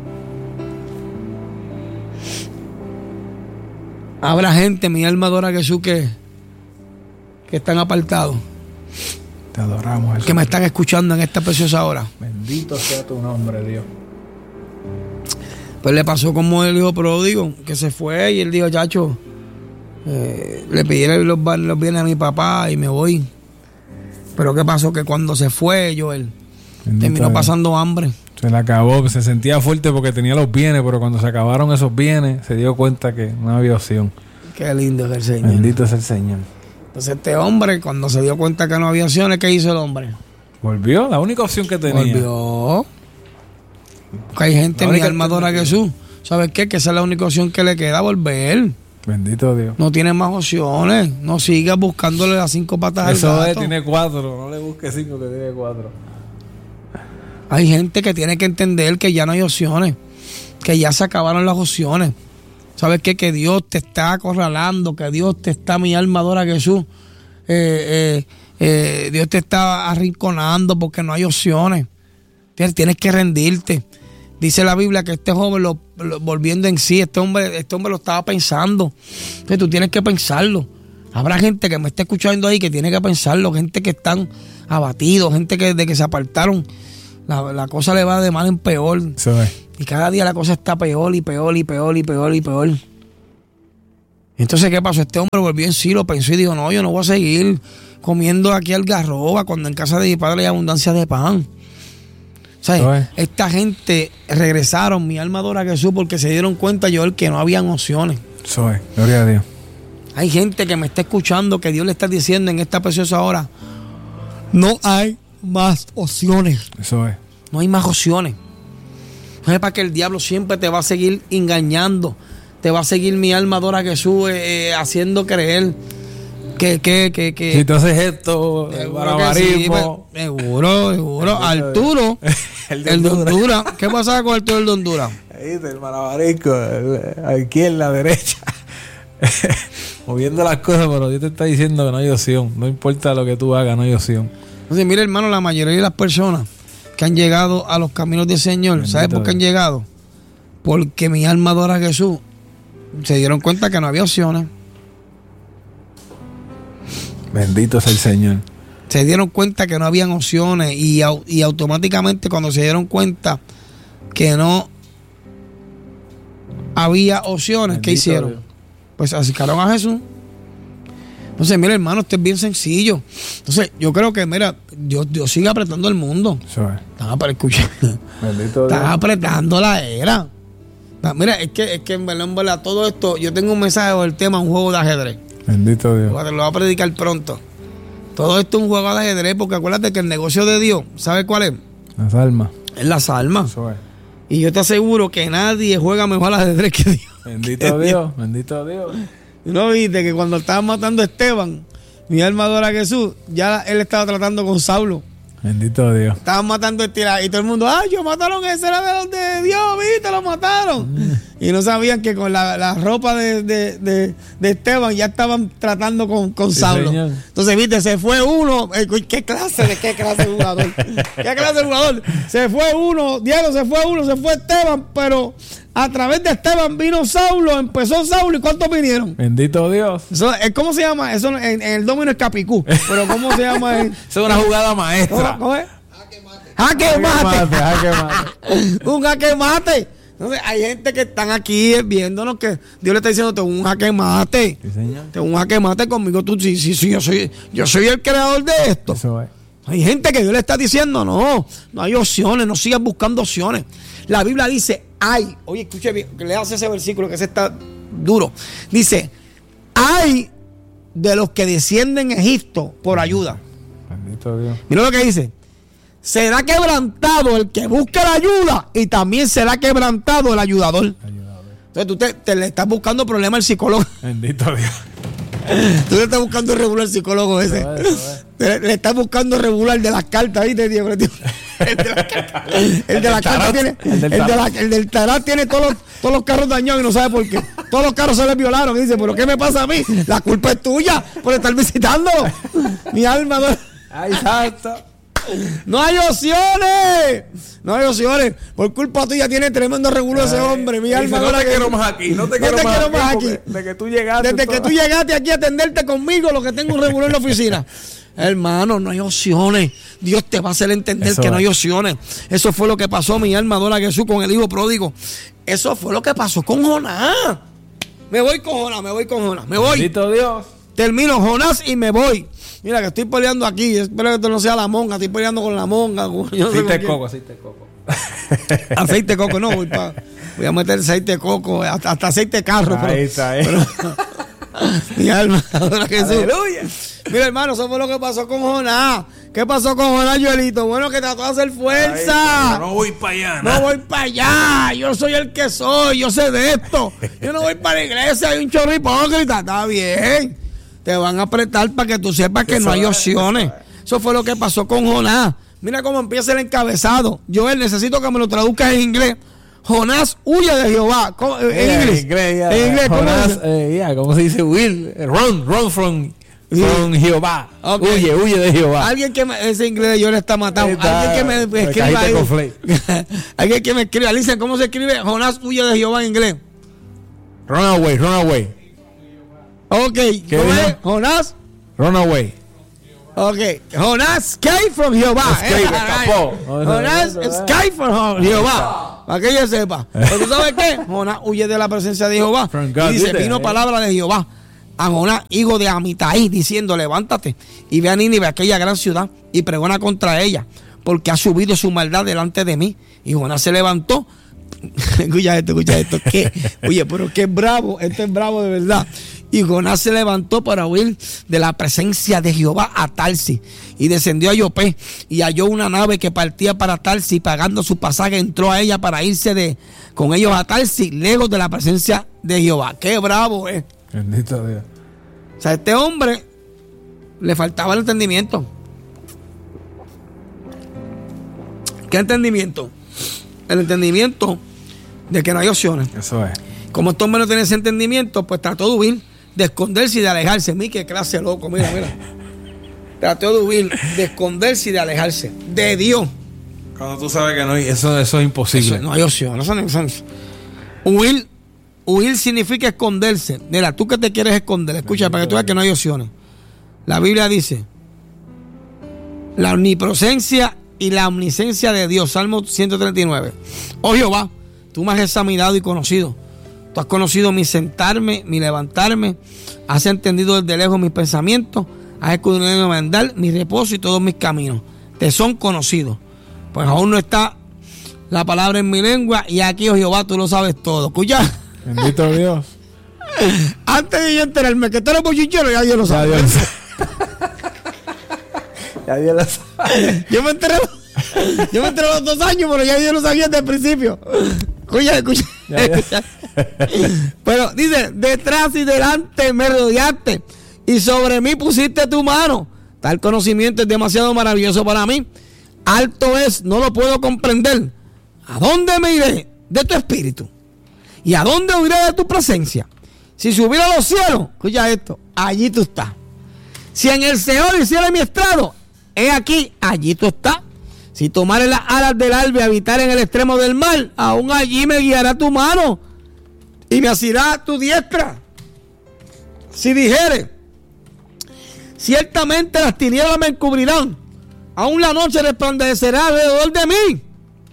Habrá gente, mi alma adora a Jesús, que están apartados. Te adoramos, Jesús. Que me están escuchando en esta preciosa hora. Bendito sea tu nombre, Dios. Pues le pasó como el hijo pródigo, que se fue y él dijo, chacho, le pidieron los bienes a mi papá y me voy. Pero ¿qué pasó? Que cuando se fue, Joel, terminó pasando hambre. Se le acabó, se sentía fuerte porque tenía los bienes, pero cuando se acabaron esos bienes, se dio cuenta que no había opción. Qué lindo es el Señor. Bendito es el Señor. Entonces este hombre, cuando se dio cuenta que no había opciones, ¿qué hizo el hombre? Volvió, la única opción que tenía. Volvió. Porque hay gente, mi alma adora a Jesús. ¿Sabes qué? Que esa es la única opción que le queda, volver. Bendito Dios. No tiene más opciones. No sigas buscándole las 5 patas al Eso gato. tiene 4. No le busques 5, que tiene 4. Hay gente que tiene que entender que ya no hay opciones. Que ya se acabaron las opciones. ¿Sabes qué? Que Dios te está acorralando. Que Dios te está, mi alma adora a Jesús. Dios te está arrinconando porque no hay opciones. Tienes que rendirte. Dice la Biblia que este joven volviendo en sí, este hombre lo estaba pensando. Entonces tú tienes que pensarlo. Habrá gente que me está escuchando ahí que tiene que pensarlo, gente que están abatidos, gente que de que se apartaron, la cosa le va de mal en peor. Sí. Y cada día la cosa está peor y peor y peor y peor y peor. Entonces, ¿qué pasó? Este hombre volvió en sí, lo pensó y dijo, no, yo no voy a seguir comiendo aquí algarroba cuando en casa de mi padre hay abundancia de pan. ¿Sabes? Esta gente regresaron, mi alma adora a Jesús, porque se dieron cuenta, Joel, que no habían opciones. Eso es, gloria a Dios. Hay gente que me está escuchando que Dios le está diciendo en esta preciosa hora, no hay más opciones. Eso es. No hay más opciones. No es para que el diablo siempre te va a seguir engañando. Te va a seguir, mi alma adora a Jesús, haciendo creer que si tú haces esto, el barbarismo. Sí, seguro. Arturo, el de Honduras. ¿Qué pasa con Arturo el de Honduras? Ahí está el malabarisco, aquí en la derecha. Moviendo las cosas, pero Dios te está diciendo que no hay opción. No importa lo que tú hagas, no hay opción. Entonces, mira, hermano, la mayoría de las personas que han llegado a los caminos del Señor, ¿sabes por qué han llegado? Porque mi alma adora a Jesús. Se dieron cuenta que no había opciones. Bendito es el Señor. Se dieron cuenta que no habían opciones y automáticamente cuando se dieron cuenta que no había opciones, bendito, ¿qué hicieron? Dios. Pues acercaron a Jesús. Entonces, mira, hermano, esto es bien sencillo. Entonces, yo creo que, mira, Dios sigue apretando el mundo. Están apretando la era. Mira, es que en verdad, todo esto, yo tengo un mensaje del tema, un juego de ajedrez. Bendito Dios. Lo voy a predicar pronto. Todo esto es un juego de ajedrez, porque acuérdate que el negocio de Dios, ¿sabes cuál es? Las almas. Es las almas. Eso es. Y yo te aseguro que nadie juega mejor al ajedrez que Dios. Bendito Dios, bendito Dios. ¿Y no viste que cuando estaban matando a Esteban, mi alma adora a Jesús, ya él estaba tratando con Saulo? Bendito Dios. Estaban matando a Esteban y todo el mundo, yo mataron ese, era de los de Dios, viste, lo mataron. Y no sabían que con la ropa de Esteban ya estaban tratando con Saulo. Señor. Entonces, viste, se fue uno. ¿Qué clase de jugador? ¿Qué clase de jugador? Se fue uno, Diego se fue Esteban, pero a través de Esteban vino Saulo, empezó Saulo, ¿y cuántos vinieron? Bendito Dios. Eso, ¿cómo se llama? Eso en el domino es capicú, pero ¿cómo se llama? Eso es una jugada maestra. ¿Cómo es? Jaque mate. Un jaque mate. Entonces, hay gente que están aquí viéndonos que Dios le está diciendo, tengo un jaque mate. Sí, señor. Tengo un jaque mate conmigo. Tú, sí, yo soy el creador de esto. Eso es. Hay gente que Dios le está diciendo, no hay opciones, no sigas buscando opciones. La Biblia dice, oye, escuche bien, que leas ese versículo que ese está duro. Dice, hay de los que descienden a Egipto por ayuda. Bendito Dios. Mira lo que dice. Será quebrantado el que busca la ayuda y también será quebrantado el ayudador. Entonces tú te le estás buscando problemas al psicólogo. Bendito Dios. Tú le estás buscando regular al psicólogo ese. Le estás buscando regular de las cartas, ¿viste, Diego? El de la carta tiene. El del tarot tiene todos los carros dañados y no sabe por qué. Todos los carros se les violaron. Y dice, ¿pero qué me pasa a mí? La culpa es tuya por estar visitando. Mi alma. Ay, santo. No hay opciones. No hay opciones. Por culpa tuya tiene tremendo regulo ese hombre. Mi alma. No te quiero más aquí. No te quiero más aquí. Desde que tú llegaste. Desde que tú llegaste aquí a atenderte conmigo, lo que tengo un regulo en la oficina. Hermano, no hay opciones. Dios te va a hacer entender que no hay opciones. Eso fue lo que pasó, mi alma adora a Jesús, con el hijo pródigo. Eso fue lo que pasó con Jonás. Me voy con Jonás. Me voy. Bendito Dios. Termino Jonás y me voy. Mira que estoy peleando aquí. Espero que esto no sea la monga. Estoy peleando con la monga. Aceite de coco. Aceite de coco, no. Voy a meter aceite de coco. Hasta aceite de carro. Ahí está. Mi alma adora a Jesús. Aleluya. Mira, hermano, eso fue lo que pasó con Jonás. ¿Qué pasó con Jonás, Joelito? Bueno, que trató de hacer fuerza. No voy para allá. No voy para allá. Yo soy el que soy. Yo sé de esto. Yo no voy para la iglesia. Hay un chorro hipócrita. Está bien. Te van a apretar para que tú sepas que no hay opciones. Eso fue lo que pasó con Jonás. Mira cómo empieza el encabezado. Joel, necesito que me lo traduzcas en inglés. Jonás huye de Jehová. En inglés. En inglés, ¿cómo se dice? ¿Cómo se dice? Will. Run from Con Jehová. Okay. Huye de Jehová. Alguien que ese inglés de yo le está matando. Alguien que me escriba ahí. Alguien que me escriba. Alicia, ¿cómo se escribe? Jonás huye de Jehová en inglés. Run away. Ok. ¿Cómo es? Jonás. Run away. Ok. Jonás escape from Jehová. Escapó. Jonás escape from Jehová. Para que ella sepa. Pero ¿tú sabes qué? Jonás huye de la presencia de Jehová. Y dice, vino palabra de Jehová a Jonás, hijo de Amitai, diciendo, levántate y ve a Nínive, aquella gran ciudad, y pregona contra ella, porque ha subido su maldad delante de mí. Y Jonás se levantó. Escucha esto. Oye, pero qué bravo. Esto es bravo de verdad. Y Jonás se levantó para huir de la presencia de Jehová a Tarsis, y descendió a Jope, y halló una nave que partía para Tarsis, y pagando su pasaje entró a ella para irse con ellos a Tarsis, lejos de la presencia de Jehová. Qué bravo es. Bendito Dios. O sea, a este hombre le faltaba el entendimiento. ¿Qué entendimiento? El entendimiento de que no hay opciones. Eso es. Como este hombre no tiene ese entendimiento, pues trató de huir, de esconderse y de alejarse. Mira qué clase loco, mira. Trató de huir, de esconderse y de alejarse de Dios. Cuando tú sabes que no hay, eso es imposible. Eso, no hay opción. Huir significa esconderse. Mira, tú que te quieres esconder, escucha, para que tú veas que no hay opciones. La Biblia dice, la omnipresencia y la omnisciencia de Dios, Salmo 139. Oh Jehová, tú me has examinado y conocido. Tú has conocido mi sentarme, mi levantarme. Has entendido desde lejos mis pensamientos. Has escudriñado mi andar, mi reposo y todos mis caminos. Te son conocidos. Pues aún no está la palabra en mi lengua. Y aquí, oh Jehová, tú lo sabes todo. Escucha. Bendito Dios. Antes de yo enterarme que tú eres bochinchero, ya Dios lo sabe. Ya Dios lo sabe. Yo me enteré a los 2 años, pero ya Dios lo sabía desde el principio. Escucha. Pero dice, detrás y delante me rodeaste y sobre mí pusiste tu mano. Tal conocimiento es demasiado maravilloso para mí. Alto es, no lo puedo comprender. ¿A dónde me iré de tu espíritu? ¿Y a dónde huiré de tu presencia? Si subiera a los cielos, escucha esto, allí tú estás. Si en el Seol hiciera mi estrado, he aquí, allí tú estás. Si tomare las alas del alba y habitar en el extremo del mar, aún allí me guiará tu mano y me asirá tu diestra. Si dijere, ciertamente las tinieblas me encubrirán, aún la noche resplandecerá alrededor de mí.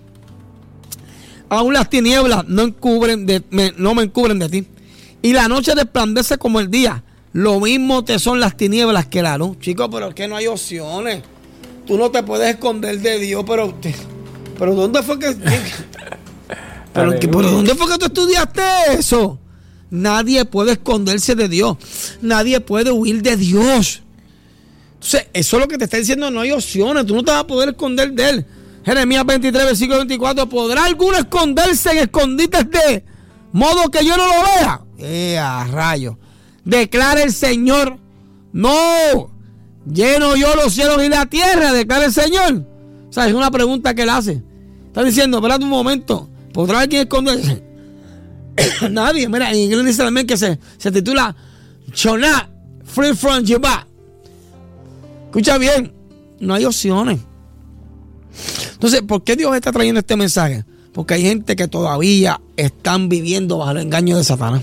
Aún las tinieblas no me encubren de ti. Y la noche resplandece como el día. Lo mismo te son las tinieblas que la luz. Chicos, pero es que no hay opciones. Tú no te puedes esconder de Dios, pero ¿dónde fue que pero dónde fue que tú estudiaste eso? Nadie puede esconderse de Dios. Nadie puede huir de Dios. Entonces, eso es lo que te está diciendo, no hay opciones. Tú no te vas a poder esconder de Él. Jeremías 23, versículo 24. ¿Podrá alguno esconderse en escondites de modo que yo no lo vea? A rayos. Declara el Señor. No. Lleno yo los cielos y la tierra, declara el Señor. O sea, es una pregunta que él hace. Está diciendo, espérate un momento. ¿Podrá alguien esconderse? Nadie. Mira, en inglés dice también que se titula Jonah, Free from Jehová. Escucha bien. No hay opciones. Entonces, ¿por qué Dios está trayendo este mensaje? Porque hay gente que todavía están viviendo bajo el engaño de Satanás.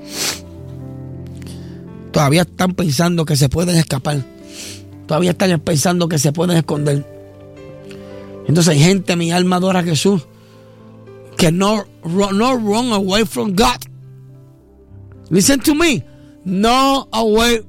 Todavía están pensando que se pueden escapar. Todavía están pensando que se pueden esconder. Entonces hay gente, mi alma adora a Jesús, que no run away from God. Listen to me. Run away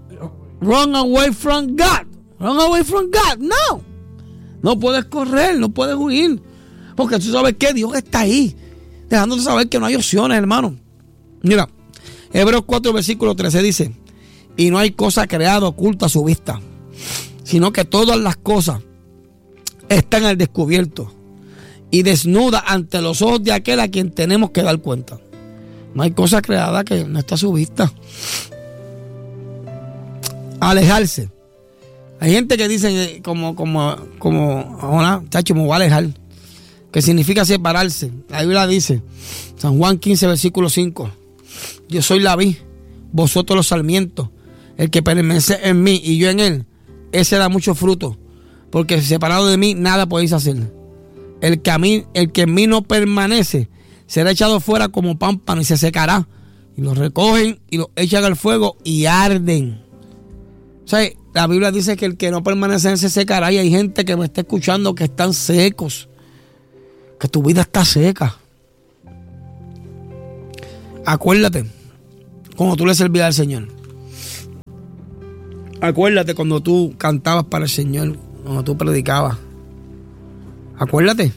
from God. Run away from God. No. No puedes correr, no puedes huir. Porque tú sabes que Dios está ahí, dejándote saber que no hay opciones, hermano. Mira, Hebreos 4, versículo 13 dice, y no hay cosa creada oculta a su vista, sino que todas las cosas están al descubierto y desnudas ante los ojos de aquel a quien tenemos que dar cuenta. No hay cosa creada que no está a su vista. Alejarse. Hay gente que dice chacho, me voy a alejar, que significa separarse. La Biblia dice, San Juan 15, versículo 5, yo soy la vid, vosotros los sarmientos. El que permanece en mí y yo en él, ese da mucho fruto, porque separado de mí nada podéis hacer. El que en mí no permanece será echado fuera como pámpano y se secará. Y lo recogen y lo echan al fuego y arden. O sea, la Biblia dice que el que no permanece en él se secará, y hay gente que me está escuchando que están secos, que tu vida está seca. Acuérdate cuando tú le servías al Señor. Acuérdate cuando tú cantabas para el Señor, cuando tú predicabas. Acuérdate.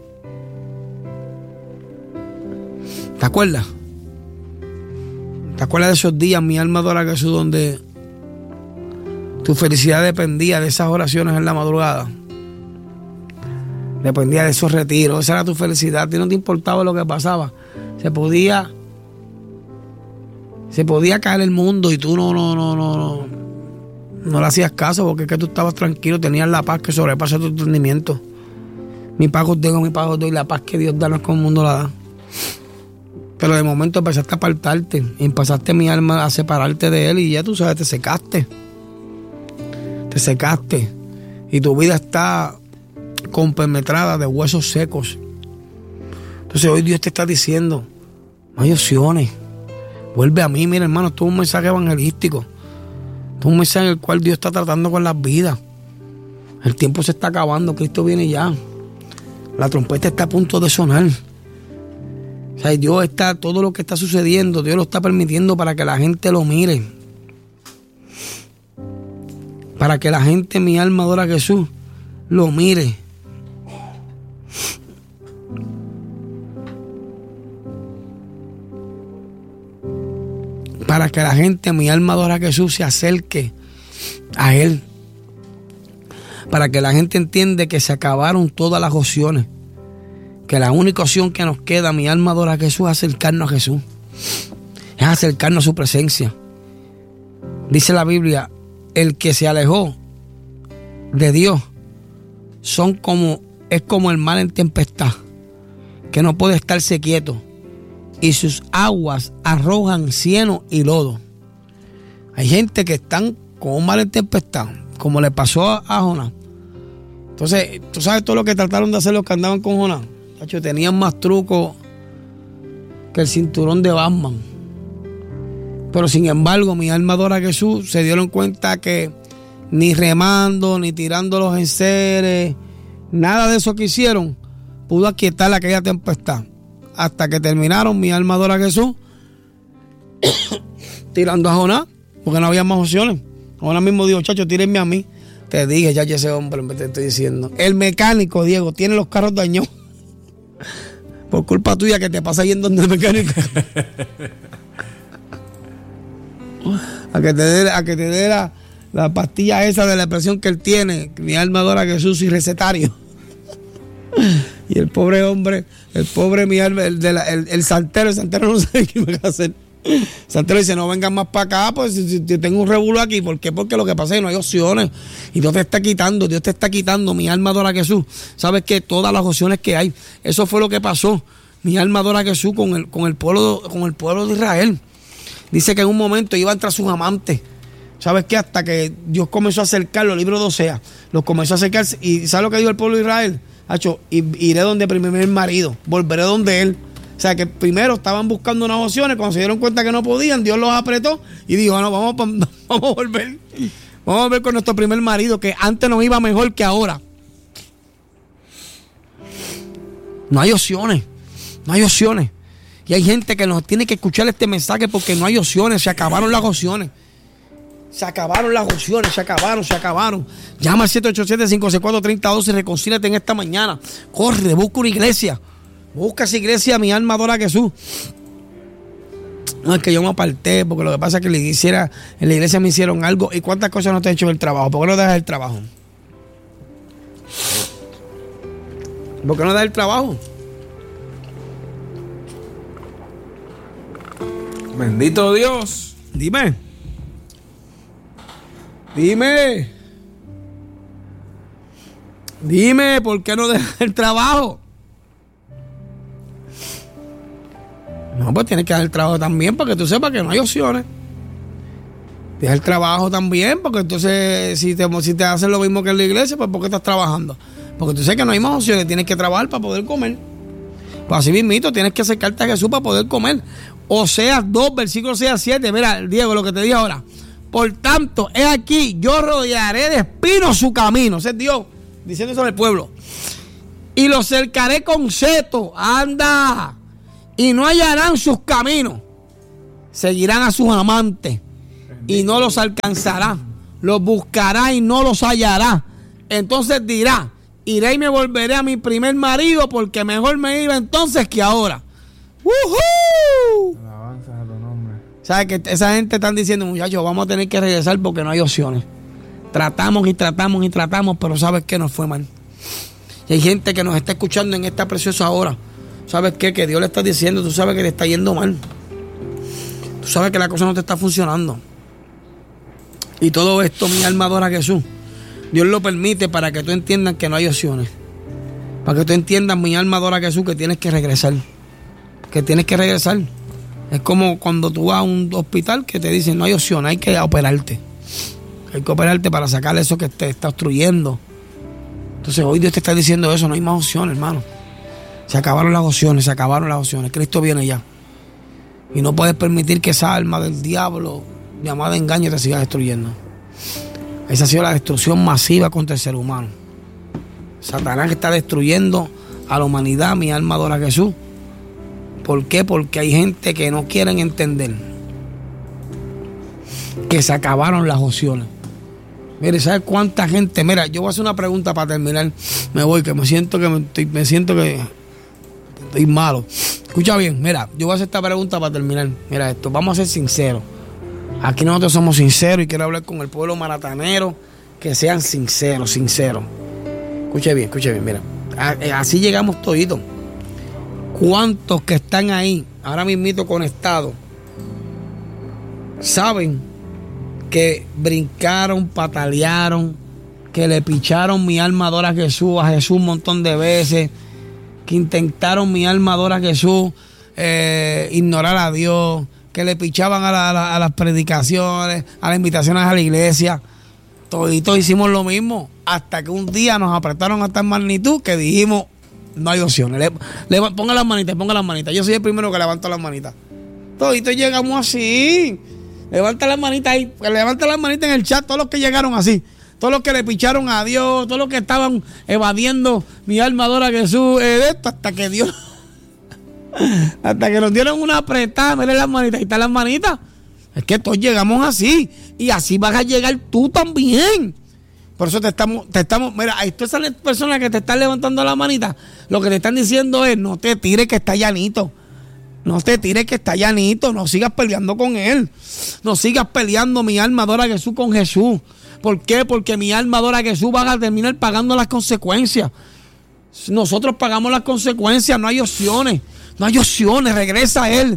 ¿Te acuerdas? ¿Te acuerdas de esos días, mi alma adora a Jesús, donde tu felicidad dependía de esas oraciones en la madrugada? Dependía de esos retiros. Esa era tu felicidad. A ti no te importaba lo que pasaba. Se podía caer el mundo y tú no le hacías caso, porque es que tú estabas tranquilo, tenías la paz que sobrepasa tu entendimiento. Mi paz os tengo, mi paz os doy. La paz que Dios da no es como el mundo la da. Pero de momento empezaste a apartarte, y empezaste, mi alma, a separarte de Él, y ya tú sabes, te secaste. Te secaste. Y tu vida está compenetrada de huesos secos. Entonces hoy Dios te está diciendo, no hay opciones. Vuelve a mí. Mira, hermano, esto es un mensaje evangelístico. Esto es un mensaje en el cual Dios está tratando con las vidas. El tiempo se está acabando, Cristo viene ya. La trompeta está a punto de sonar. O sea, Dios está, todo lo que está sucediendo, Dios lo está permitiendo para que la gente lo mire. Para que la gente, mi alma adora a Jesús, lo mire. Para que la gente, mi alma adora a Jesús, se acerque a Él. Para que la gente entienda que se acabaron todas las opciones. Que la única opción que nos queda, mi alma adora a Jesús, es acercarnos a Jesús. Es acercarnos a su presencia. Dice la Biblia, el que se alejó de Dios es como el mar en tempestad, que no puede estarse quieto, y sus aguas arrojan cieno y lodo. Hay gente que están con un mar en tempestad, como le pasó a Jonás. Entonces, tú sabes todo lo que trataron de hacer los que andaban con Jonás. Tenían más trucos que el cinturón de Batman. Pero sin embargo, mi alma adora a Jesús, se dieron cuenta que ni remando, ni tirando los enseres, nada de eso que hicieron pudo aquietar aquella tempestad. Hasta que terminaron, mi alma adora a Jesús, tirando a Jonás, porque no había más opciones. Jonás mismo dijo, chacho, tírenme a mí. Te dije, chacho, ese hombre, te estoy diciendo. El mecánico, Diego, tiene los carros dañados. Por culpa tuya que te pasa yendo donde el mecánico. a que te dé la pastilla esa de la presión que él tiene. Mi alma adora a Jesús y recetario. Y el pobre hombre, mi alma, el santero no sabe qué me va a hacer. El santero dice, no vengan más para acá, pues si tengo un revuelo aquí. ¿Por qué? Porque lo que pasa es que no hay opciones. Y Dios te está quitando, mi alma adora a Jesús. Sabes que todas las opciones que hay, eso fue lo que pasó. Mi alma adora a Jesús con el pueblo de Israel. Dice que en un momento iban tras sus amantes. ¿Sabes qué? Hasta que Dios comenzó a acercarlo, el libro de Oseas, los comenzó a acercarse. ¿Y sabes lo que dijo el pueblo de Israel? Hacho, iré donde mi primer marido, volveré donde él. O sea que primero estaban buscando unas opciones, cuando se dieron cuenta que no podían, Dios los apretó y dijo, no, vamos a volver. Vamos a volver con nuestro primer marido, que antes nos iba mejor que ahora. No hay opciones. No hay opciones. Y hay gente que nos tiene que escuchar este mensaje porque no hay opciones. Se acabaron las opciones. Se acabaron las opciones. Se acabaron. Llama al 787-564-3012 y reconcíliate en esta mañana. Corre, busca una iglesia. Busca esa iglesia, mi alma adora a Jesús. No, es que yo me aparté porque lo que pasa es que en la iglesia me hicieron algo. ¿Y cuántas cosas no te han hecho en el trabajo? ¿Por qué no dejas el trabajo? ¿Por qué no das el trabajo? Bendito Dios. Dime, ¿por qué no dejas el trabajo? No, pues tienes que dar el trabajo también para que tú sepas que no hay opciones. Deja el trabajo también, porque entonces si te hacen lo mismo que en la iglesia, pues ¿por qué estás trabajando? Porque tú sabes que no hay más opciones, tienes que trabajar para poder comer. Pues así mismito, tienes que acercarte a Jesús para poder comer. Oseas 2, versículo 6 a 7. Mira, Diego, lo que te dije ahora. Por tanto, he aquí, yo rodearé de espinos su camino. Ese es Dios diciendo eso al pueblo. Y los cercaré con seto. Anda. Y no hallarán sus caminos. Seguirán a sus amantes y no los alcanzará. Los buscará y no los hallará. Entonces dirá: iré y me volveré a mi primer marido, porque mejor me iba entonces que ahora. ¡Woohoo! Alabanzas a tu nombre. ¿Sabes que esa gente están diciendo, muchachos, vamos a tener que regresar porque no hay opciones? Tratamos y tratamos y tratamos, pero ¿sabes qué? Nos fue mal. Y hay gente que nos está escuchando en esta preciosa hora. ¿Sabes qué? Que Dios le está diciendo, tú sabes que te está yendo mal. Tú sabes que la cosa no te está funcionando. Y todo esto, mi alma adora a Jesús. Dios lo permite para que tú entiendas que no hay opciones. Para que tú entiendas, mi alma adora a Jesús, que tienes que regresar. Que tienes que regresar. Es como cuando tú vas a un hospital que te dicen, no hay opción, hay que operarte. Hay que operarte para sacar eso que te está obstruyendo. Entonces hoy Dios te está diciendo eso, no hay más opciones, hermano. Se acabaron las opciones, Cristo viene ya. Y no puedes permitir que esa alma del diablo, llamada engaño, te siga destruyendo. Esa ha sido la destrucción masiva contra el ser humano. Satanás está destruyendo a la humanidad, mi alma adora a Jesús. ¿Por qué? Porque hay gente que no quieren entender que se acabaron las opciones. Mire, ¿sabes cuánta gente? Mira, yo voy a hacer una pregunta para terminar. Me voy, que me siento que estoy malo. Escucha bien, mira, yo voy a hacer esta pregunta para terminar. Mira esto, vamos a ser sinceros. Aquí nosotros somos sinceros y quiero hablar con el pueblo maratanero, que sean sinceros. Escuche bien, mira. Así llegamos toditos. ¿Cuántos que están ahí, ahora mismito conectados, saben que brincaron, patalearon, que le picharon mi alma adora a Jesús un montón de veces, que intentaron mi alma adora a Jesús ignorar a Dios, que le pichaban a las predicaciones, a las invitaciones a la iglesia? Toditos hicimos lo mismo, hasta que un día nos apretaron a tal magnitud que dijimos, no hay opciones. Ponga las manitas. Yo soy el primero que levanto las manitas. Toditos llegamos así. Levanta las manitas ahí. Levanta las manitas en el chat. Todos los que llegaron así. Todos los que le picharon a Dios. Todos los que estaban evadiendo mi alma adora a Jesús. De esto hasta que Dios. Hasta que nos dieron una apretada. Miren las manitas. Ahí están las manitas. Es que todos llegamos así. Y así vas a llegar tú también. Por eso te estamos, mira, hay todas esas personas que te están levantando la manita, lo que te están diciendo es, no te tires que está llanito. No te tires que está llanito, no sigas peleando con él. No sigas peleando, mi alma adora a Jesús, con Jesús. ¿Por qué? Porque mi alma adora a Jesús, vas a terminar pagando las consecuencias. Nosotros pagamos las consecuencias, no hay opciones. Regresa a él.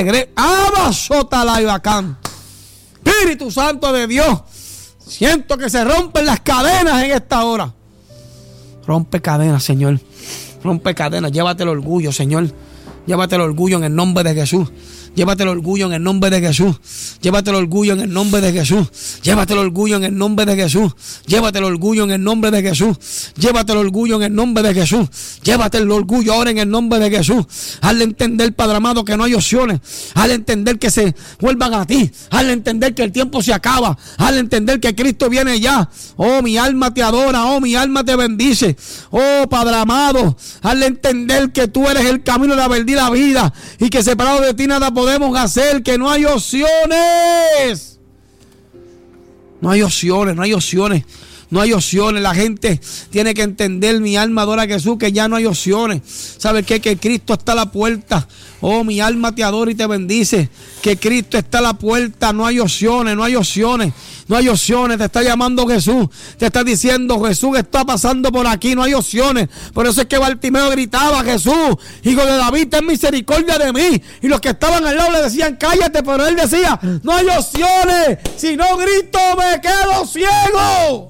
Espíritu Santo de Dios. Siento que se rompen las cadenas en esta hora. Rompe cadenas, Señor. Rompe cadenas. Llévate el orgullo, Señor. Llévate el orgullo en el nombre de Jesús. Llévate el orgullo en el nombre de Jesús. Llévate el orgullo en el nombre de Jesús. Llévate el orgullo en el nombre de Jesús. Llévate el orgullo en el nombre de Jesús. Llévate el orgullo en el nombre de Jesús. Llévate el orgullo ahora en el nombre de Jesús. Hazle entender, Padre amado, que no hay opciones. Hazle entender que se vuelvan a ti. Hazle entender que el tiempo se acaba. Hazle entender que Cristo viene ya. Oh, mi alma te adora. Oh, mi alma te bendice. Oh, Padre amado, hazle entender que tú eres el camino, la verdad y la vida. Y que separado de ti nada podemos hacer, que no hay opciones. No hay opciones. La gente tiene que entender, mi alma adora a Jesús, que ya no hay opciones. ¿Sabes qué? Que Cristo está a la puerta. Oh, mi alma te adora y te bendice. Que Cristo está a la puerta. No hay opciones. Te está llamando Jesús. Te está diciendo, Jesús está pasando por aquí. No hay opciones. Por eso es que Bartimeo gritaba, Jesús, hijo de David, ten misericordia de mí. Y los que estaban al lado le decían, cállate. Pero él decía, no hay opciones. Si no grito, me quedo ciego.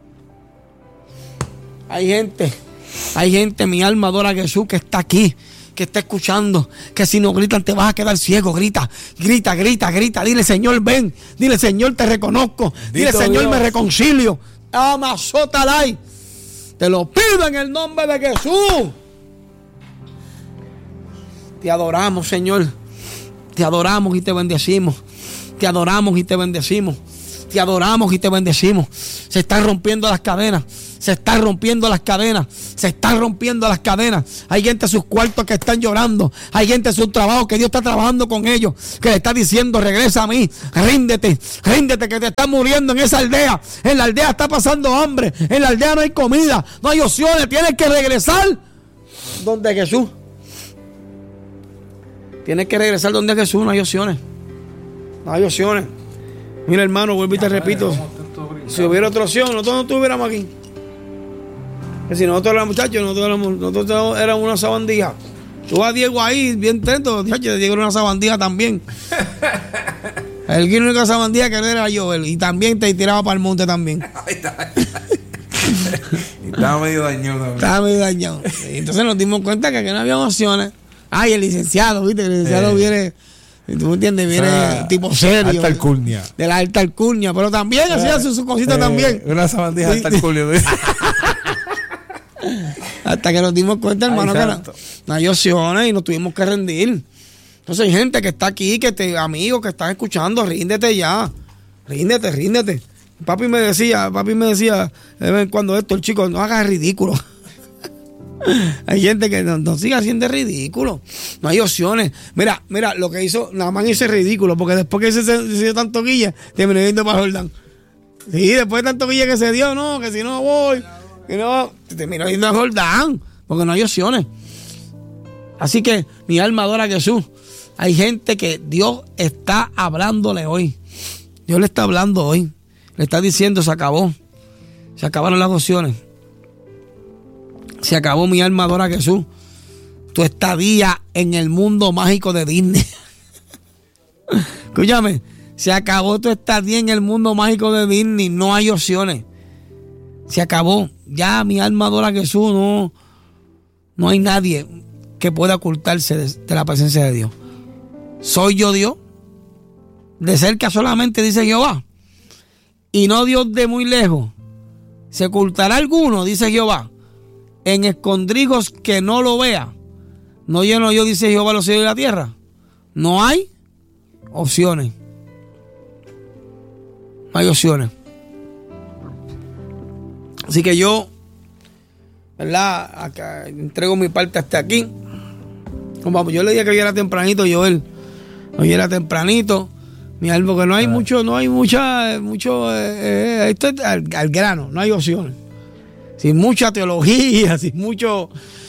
Hay gente, mi alma adora a Jesús, que está aquí, que está escuchando, que si no gritan te vas a quedar ciego. Grita, grita, grita, grita. Dile, Señor, ven. Dile, Señor, te reconozco. Dile, Señor, Dios, me reconcilio. Amazotalay. Te lo pido en el nombre de Jesús. Te adoramos, Señor. Te adoramos y te bendecimos. Te adoramos y te bendecimos. Te adoramos y te bendecimos. Se están rompiendo las cadenas. Se están rompiendo las cadenas. Se están rompiendo las cadenas. Hay gente en sus cuartos que están llorando. Hay gente en sus trabajos que Dios está trabajando con ellos. Que le está diciendo, regresa a mí. Ríndete. Ríndete que te estás muriendo en esa aldea. En la aldea está pasando hambre. En la aldea no hay comida. No hay opciones. Tienes que regresar donde Jesús. Tienes que regresar donde Jesús. No hay opciones. No hay opciones. Mira, hermano, vuelvo y te repito. Si hubiera otra opción, nosotros no estuviéramos aquí. Que si nosotros éramos muchachos, nosotros éramos una sabandija. Tú vas a Diego ahí, bien atento, muchachos, Diego era una sabandija también. El que única sabandija que no era yo, él. Y también te tiraba para el monte también. Estaba medio dañado también. Estaba medio dañado. Entonces nos dimos cuenta que aquí no había opciones. Ay, el licenciado, ¿viste? El licenciado viene... ¿Tú me entiendes? Viene tipo serio. Alta alcurnia. De la alta alcurnia. Pero también hacía sus cositas también. Una sabandija alta alcurnia. Hasta que nos dimos cuenta, hermano, que no hay opciones y nos tuvimos que rendir. Entonces hay gente que está aquí, amigos que están escuchando, ríndete ya. Ríndete. Papi me decía, de vez en cuando esto, el chico, no hagas ridículo. Hay gente que no sigue haciendo ridículo. No hay opciones. Mira, lo que hizo, nada más hizo ridículo, porque después que se dio tanto guille, terminó yendo para Jordán. Sí, después de tanto guille que se dio, no, que si no voy, que no, terminó yendo a Jordán, porque no hay opciones. Así que mi alma adora a Jesús. Hay gente que Dios está hablándole hoy. Dios le está hablando hoy. Le está diciendo, se acabó. Se acabaron las opciones. Se acabó, mi alma adora a Jesús. Tu estadía en el mundo mágico de Disney. Escúchame, se acabó tu estadía en el mundo mágico de Disney. No hay opciones. Se acabó. Ya mi alma adora a Jesús. No hay nadie que pueda ocultarse de la presencia de Dios. ¿Soy yo Dios? De cerca solamente, dice Jehová. Y no Dios de muy lejos. ¿Se ocultará alguno? Dice Jehová. En escondrijos que no lo vea. No lleno yo, dice Jehová, los cielos y la tierra. No hay opciones. No hay opciones. Así que yo, ¿verdad? Acá entrego mi parte hasta aquí. Como yo le dije que hoy era tempranito, Joel. Hoy era tempranito. Mi algo que no hay mucho, esto es al grano, no hay opciones. Sin mucha teología, sin mucho...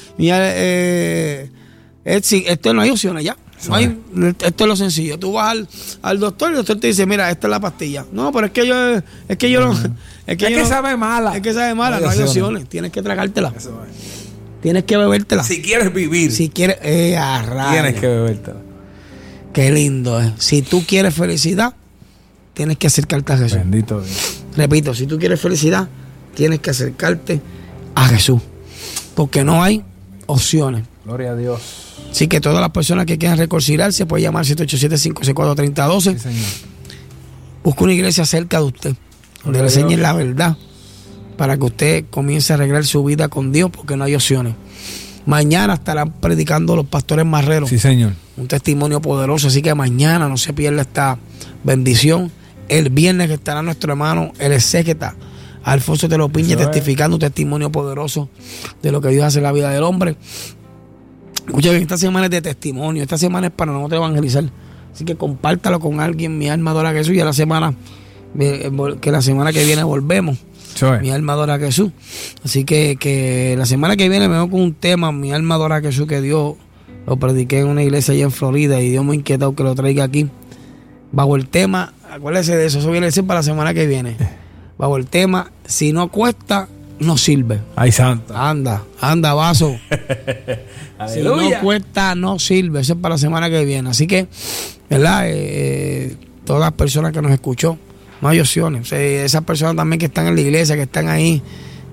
esto no hay opciones ya. No hay, esto es lo sencillo. Tú vas al doctor y el doctor te dice, mira, esta es la pastilla. No, pero es que yo no... Es que sabe mala. Es que sabe mala, no hay opciones. Tienes que tragártela. Tienes que bebértela. Si quieres vivir. Si quieres... tienes que bebértela. Qué lindo es. Si tú quieres felicidad, tienes que acercarte a Jesús. Bendito Dios. Repito, si tú quieres felicidad, tienes que acercarte a Jesús. Porque no hay opciones. Gloria a Dios. Así que todas las personas que quieran reconciliarse pueden llamar 787-564-3012. Sí, señor. Busca una iglesia cerca de usted, donde le enseñen la verdad, para que usted comience a arreglar su vida con Dios, porque no hay opciones. Mañana estarán predicando los pastores marreros. Sí, señor. Un testimonio poderoso, así que mañana no se pierda esta bendición. El viernes que estará nuestro hermano el exégeta Alfonso Te lo Piñe testificando un testimonio poderoso de lo que Dios hace en la vida del hombre. Escucha bien, esta semana es de testimonio, esta semana es para nosotros evangelizar. Así que compártalo con alguien. Mi alma adora a Jesús. Y a la semana que viene volvemos. Mi alma adora a Jesús. Así que la semana que viene me voy con un tema, mi alma adora a Jesús, que Dios lo prediqué en una iglesia allá en Florida y Dios me ha inquietado que lo traiga aquí. Bajo el tema, acuérdese de eso, eso viene a decir para la semana que viene. Bajo el tema, si no cuesta, no sirve. Ay, santa. Anda, vaso. Si no cuesta, no sirve. Eso es para la semana que viene. Así que, ¿verdad? Todas las personas que nos escuchó, no hay opciones. O sea, esas personas también que están en la iglesia, que están ahí,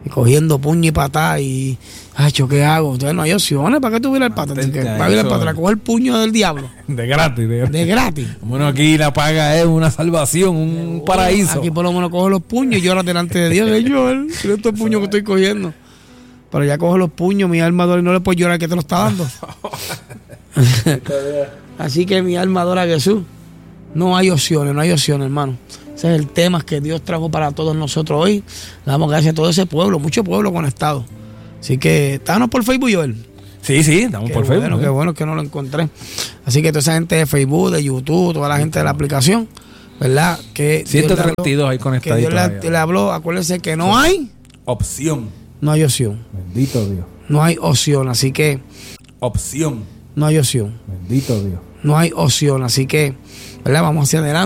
y cogiendo puño y patada y, ¿qué hago? Entonces no hay opciones. ¿Para qué tú viras el patrón? Para virar para atrás, coger el puño del diablo. De gratis. De gratis. Bueno, aquí la paga es una salvación, un paraíso. Aquí por lo menos cojo los puños y lloro delante de Dios. Señor, mira estos puños que estoy cogiendo. Pero ya cojo los puños, mi alma adora y no le puedo llorar que te lo está dando. Así que mi alma adora a Jesús. No hay opciones, hermano. Ese es el tema que Dios trajo para todos nosotros hoy. Le damos gracias a todo ese pueblo, mucho pueblo conectado. Así que estábamos por Facebook, Joel. Sí, estamos por Facebook. Qué bueno que no lo encontré. Así que toda esa gente de Facebook, de YouTube, toda la gente de la aplicación, ¿verdad? Que 132 ahí conectaditos. Que Dios le habló, acuérdense que no hay opción. No hay opción. Bendito Dios. No hay opción, así que... Opción. No hay opción. Bendito Dios. No hay opción, así que, ¿verdad? Vamos hacia adelante.